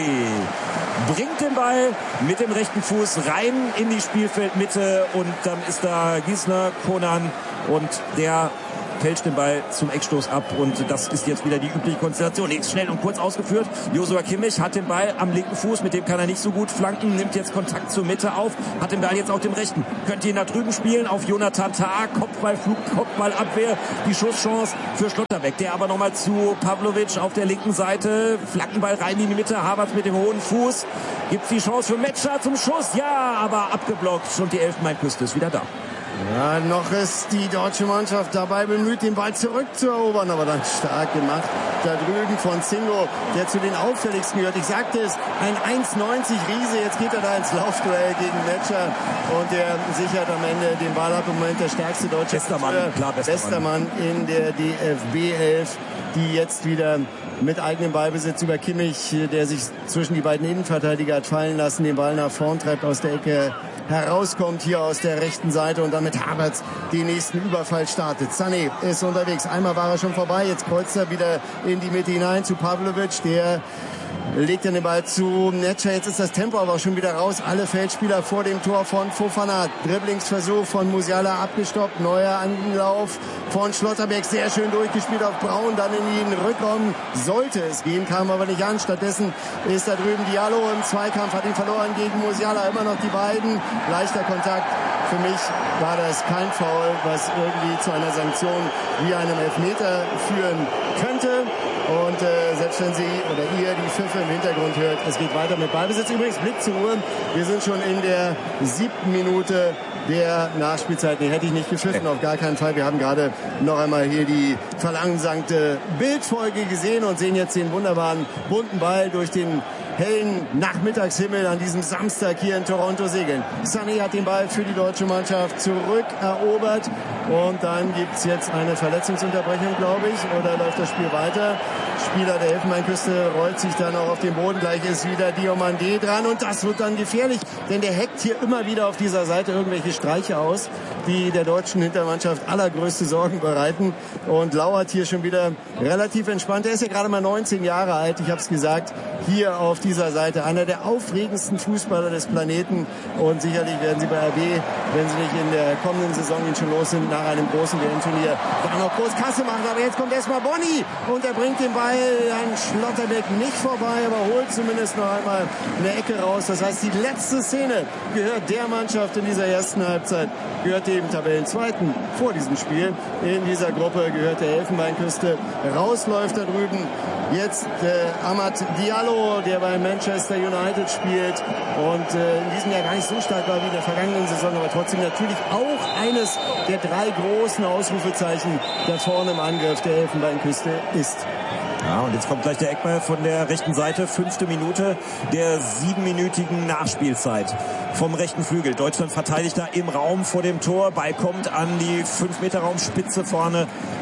Bringt den Ball mit dem rechten Fuß rein in die Spielfeldmitte und dann ist da Gisner, Konan und der fälscht den Ball zum Eckstoß ab und das ist jetzt wieder die übliche Konstellation. Jetzt schnell und kurz ausgeführt. Joshua Kimmich hat den Ball am linken Fuß, mit dem kann er nicht so gut flanken, nimmt jetzt Kontakt zur Mitte auf, hat den Ball jetzt auf dem rechten. Könnte ihn da drüben spielen auf Jonathan Tah, Kopfballflug, Kopfballabwehr, die Schusschance für Schlotterbeck, der aber nochmal zu Pavlovic auf der linken Seite, Flankenball rein in die Mitte, Havertz mit dem hohen Fuß, gibt die Chance für Metscher zum Schuss, ja, aber abgeblockt und die Elfenbeinküste ist wieder da. Ja, noch ist die deutsche Mannschaft dabei bemüht, den Ball zurückzuerobern, aber dann stark gemacht. Da drüben von Zingo, der zu den auffälligsten gehört. Ich sagte es, ein eins neunzig Riese, jetzt geht er da ins Laufduell gegen Metscher und der sichert am Ende den Ball ab. Im Moment der stärkste deutsche bester Mann, klar, bester, bester Mann. Mann in der D F B elf, die jetzt wieder mit eigenem Ballbesitz über Kimmich, der sich zwischen die beiden Innenverteidiger hat fallen lassen, den Ball nach vorn treibt, aus der Ecke herauskommt hier aus der rechten Seite und dann mit Havertz den nächsten Überfall startet. Sané ist unterwegs. Einmal war er schon vorbei. Jetzt kreuzt er wieder in die Mitte hinein zu Pavlovic. Der legt dann den Ball zu Netscher. Jetzt ist das Tempo aber auch schon wieder raus. Alle Feldspieler vor dem Tor von Fofana. Dribblingsversuch von Musiala abgestoppt. Neuer Anlauf von Schlotterbeck. Sehr schön durchgespielt auf Braun. Dann in den Rückraum sollte es gehen, kam aber nicht an. Stattdessen ist da drüben Diallo im Zweikampf, hat ihn verloren gegen Musiala. Immer noch die beiden. Leichter Kontakt. Für mich war das kein Foul, was irgendwie zu einer Sanktion wie einem Elfmeter führen könnte. Und äh, selbst wenn Sie oder ihr die Pfiffe im Hintergrund hört, es geht weiter mit Ballbesitz. Übrigens, Blick zur Uhr. Wir sind schon in der siebten Minute der Nachspielzeit. Nee, hätte ich nicht gepfiffen, auf gar keinen Fall. Wir haben gerade noch einmal hier die verlangsamte Bildfolge gesehen und sehen jetzt den wunderbaren bunten Ball durch den hellen Nachmittagshimmel an diesem Samstag hier in Toronto segeln. Sané hat den Ball für die deutsche Mannschaft zurückerobert und dann gibt's jetzt eine Verletzungsunterbrechung, glaube ich, oder läuft das Spiel weiter? Spieler der Elfenbeinküste rollt sich dann auch auf den Boden, gleich ist wieder Diomande dran und das wird dann gefährlich, denn der hackt hier immer wieder auf dieser Seite irgendwelche Streiche aus, die der deutschen Hintermannschaft allergrößte Sorgen bereiten und lauert hier schon wieder relativ entspannt. Er ist ja gerade mal neunzehn Jahre alt, ich habe es gesagt, hier auf dieser Seite. Einer der aufregendsten Fußballer des Planeten und sicherlich werden sie bei R B, wenn sie nicht in der kommenden Saison ihn schon los sind, nach einem großen W M-Turnier da noch groß Kasse machen. Aber jetzt kommt erstmal Bonni und er bringt den Ball an Schlotterbeck nicht vorbei, aber holt zumindest noch einmal eine Ecke raus. Das heißt, die letzte Szene gehört der Mannschaft in dieser ersten Halbzeit, gehört dem Tabellenzweiten vor diesem Spiel. In dieser Gruppe gehört der Elfenbeinküste. Rausläuft da drüben jetzt äh, Amad Diallo, der bei Manchester United spielt und äh, in diesem Jahr gar nicht so stark war wie in der vergangenen Saison, aber trotzdem natürlich auch eines der drei großen Ausrufezeichen da vorne im Angriff der Elfenbeinküste ist. Ja, und jetzt kommt gleich der Eckball von der rechten Seite. Fünfte Minute der siebenminütigen Nachspielzeit vom rechten Flügel. Deutschland verteidigt da im Raum vor dem Tor. Ball kommt an die fünf Meter Raumspitze vorne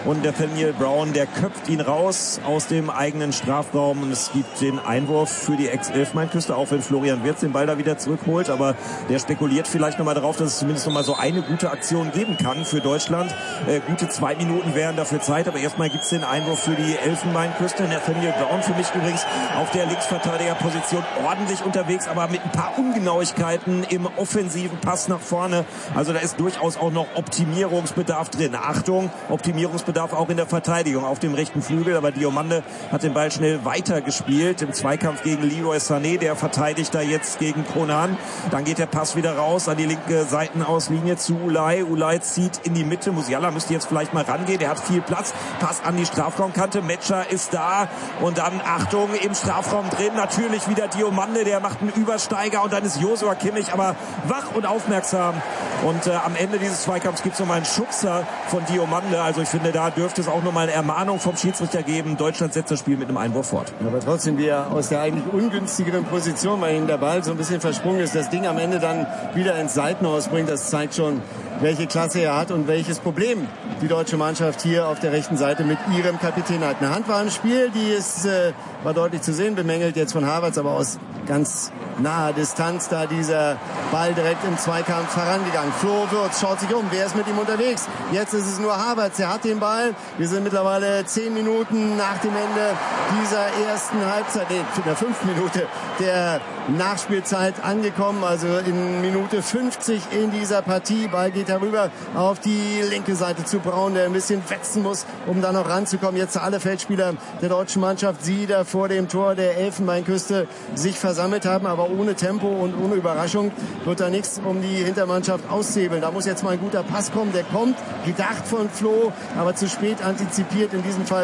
und Nathaniel Brown, der köpft ihn raus aus dem eigenen Strafraum und es gibt den Einwurf für die Ex-Elfmeinküste, auch wenn Florian Wirtz den Ball da wieder zurückholt, aber der spekuliert vielleicht nochmal darauf, dass es zumindest nochmal so eine gute Aktion geben kann für Deutschland. Äh, gute zwei Minuten wären dafür Zeit, aber erstmal gibt es den Einwurf für die Elfenbeinküste. Nathaniel Brown für mich übrigens auf der Linksverteidigerposition ordentlich unterwegs, aber mit ein paar Ungenauigkeiten im offensiven Pass nach vorne. Also da ist durchaus auch noch Optimierungsbedarf drin. Achtung, Optimierungsbedarf auch in der Verteidigung auf dem rechten Flügel, aber Diomande hat den Ball schnell weitergespielt im Zweikampf gegen Leroy Sané, der verteidigt da jetzt gegen Konan. Dann geht der Pass wieder raus an die linke Seitenauslinie zu Ulay. Ulay zieht in die Mitte. Musiala müsste jetzt vielleicht mal rangehen, der hat viel Platz. Pass an die Strafraumkante, Metscher ist da und dann Achtung im Strafraum drin, natürlich wieder Diomande, der macht einen Übersteiger und dann ist Joshua Kimmich aber wach und aufmerksam und äh, am Ende dieses Zweikampfs gibt es nochmal einen Schubser von Diomande, also ich finde, da dürfte es auch nochmal eine Ermahnung vom Schiedsrichter geben. Deutschland setzt das Spiel mit einem Einwurf fort. Aber trotzdem wir aus der eigentlich ungünstigeren Position, weil ihnen der Ball so ein bisschen versprungen ist, das Ding am Ende dann wieder ins Seitenhaus bringt, das zeigt schon, welche Klasse er hat und welches Problem die deutsche Mannschaft hier auf der rechten Seite mit ihrem Kapitän hat. Eine Hand war im Spiel, die ist, äh, war deutlich zu sehen, bemängelt jetzt von Havertz, aber aus ganz naher Distanz da dieser Ball direkt im Zweikampf herangegangen. Flo Wirtz schaut sich um, wer ist mit ihm unterwegs? Jetzt ist es nur Havertz, der hat den Ball. Wir sind mittlerweile zehn Minuten nach dem Ende dieser ersten Halbzeit, nee, in der fünften Minute der Nachspielzeit angekommen, also in Minute fünfzig in dieser Partie. Ball geht herüber auf die linke Seite zu Braun, der ein bisschen wetzen muss, um da noch ranzukommen. Jetzt alle Feldspieler der deutschen Mannschaft, die da vor dem Tor der Elfenbeinküste sich versammelt haben, aber ohne Tempo und ohne Überraschung wird da nichts, um die Hintermannschaft auszuhebeln. Da muss jetzt mal ein guter Pass kommen, der kommt, gedacht von Flo, aber zu spät antizipiert in diesem Fall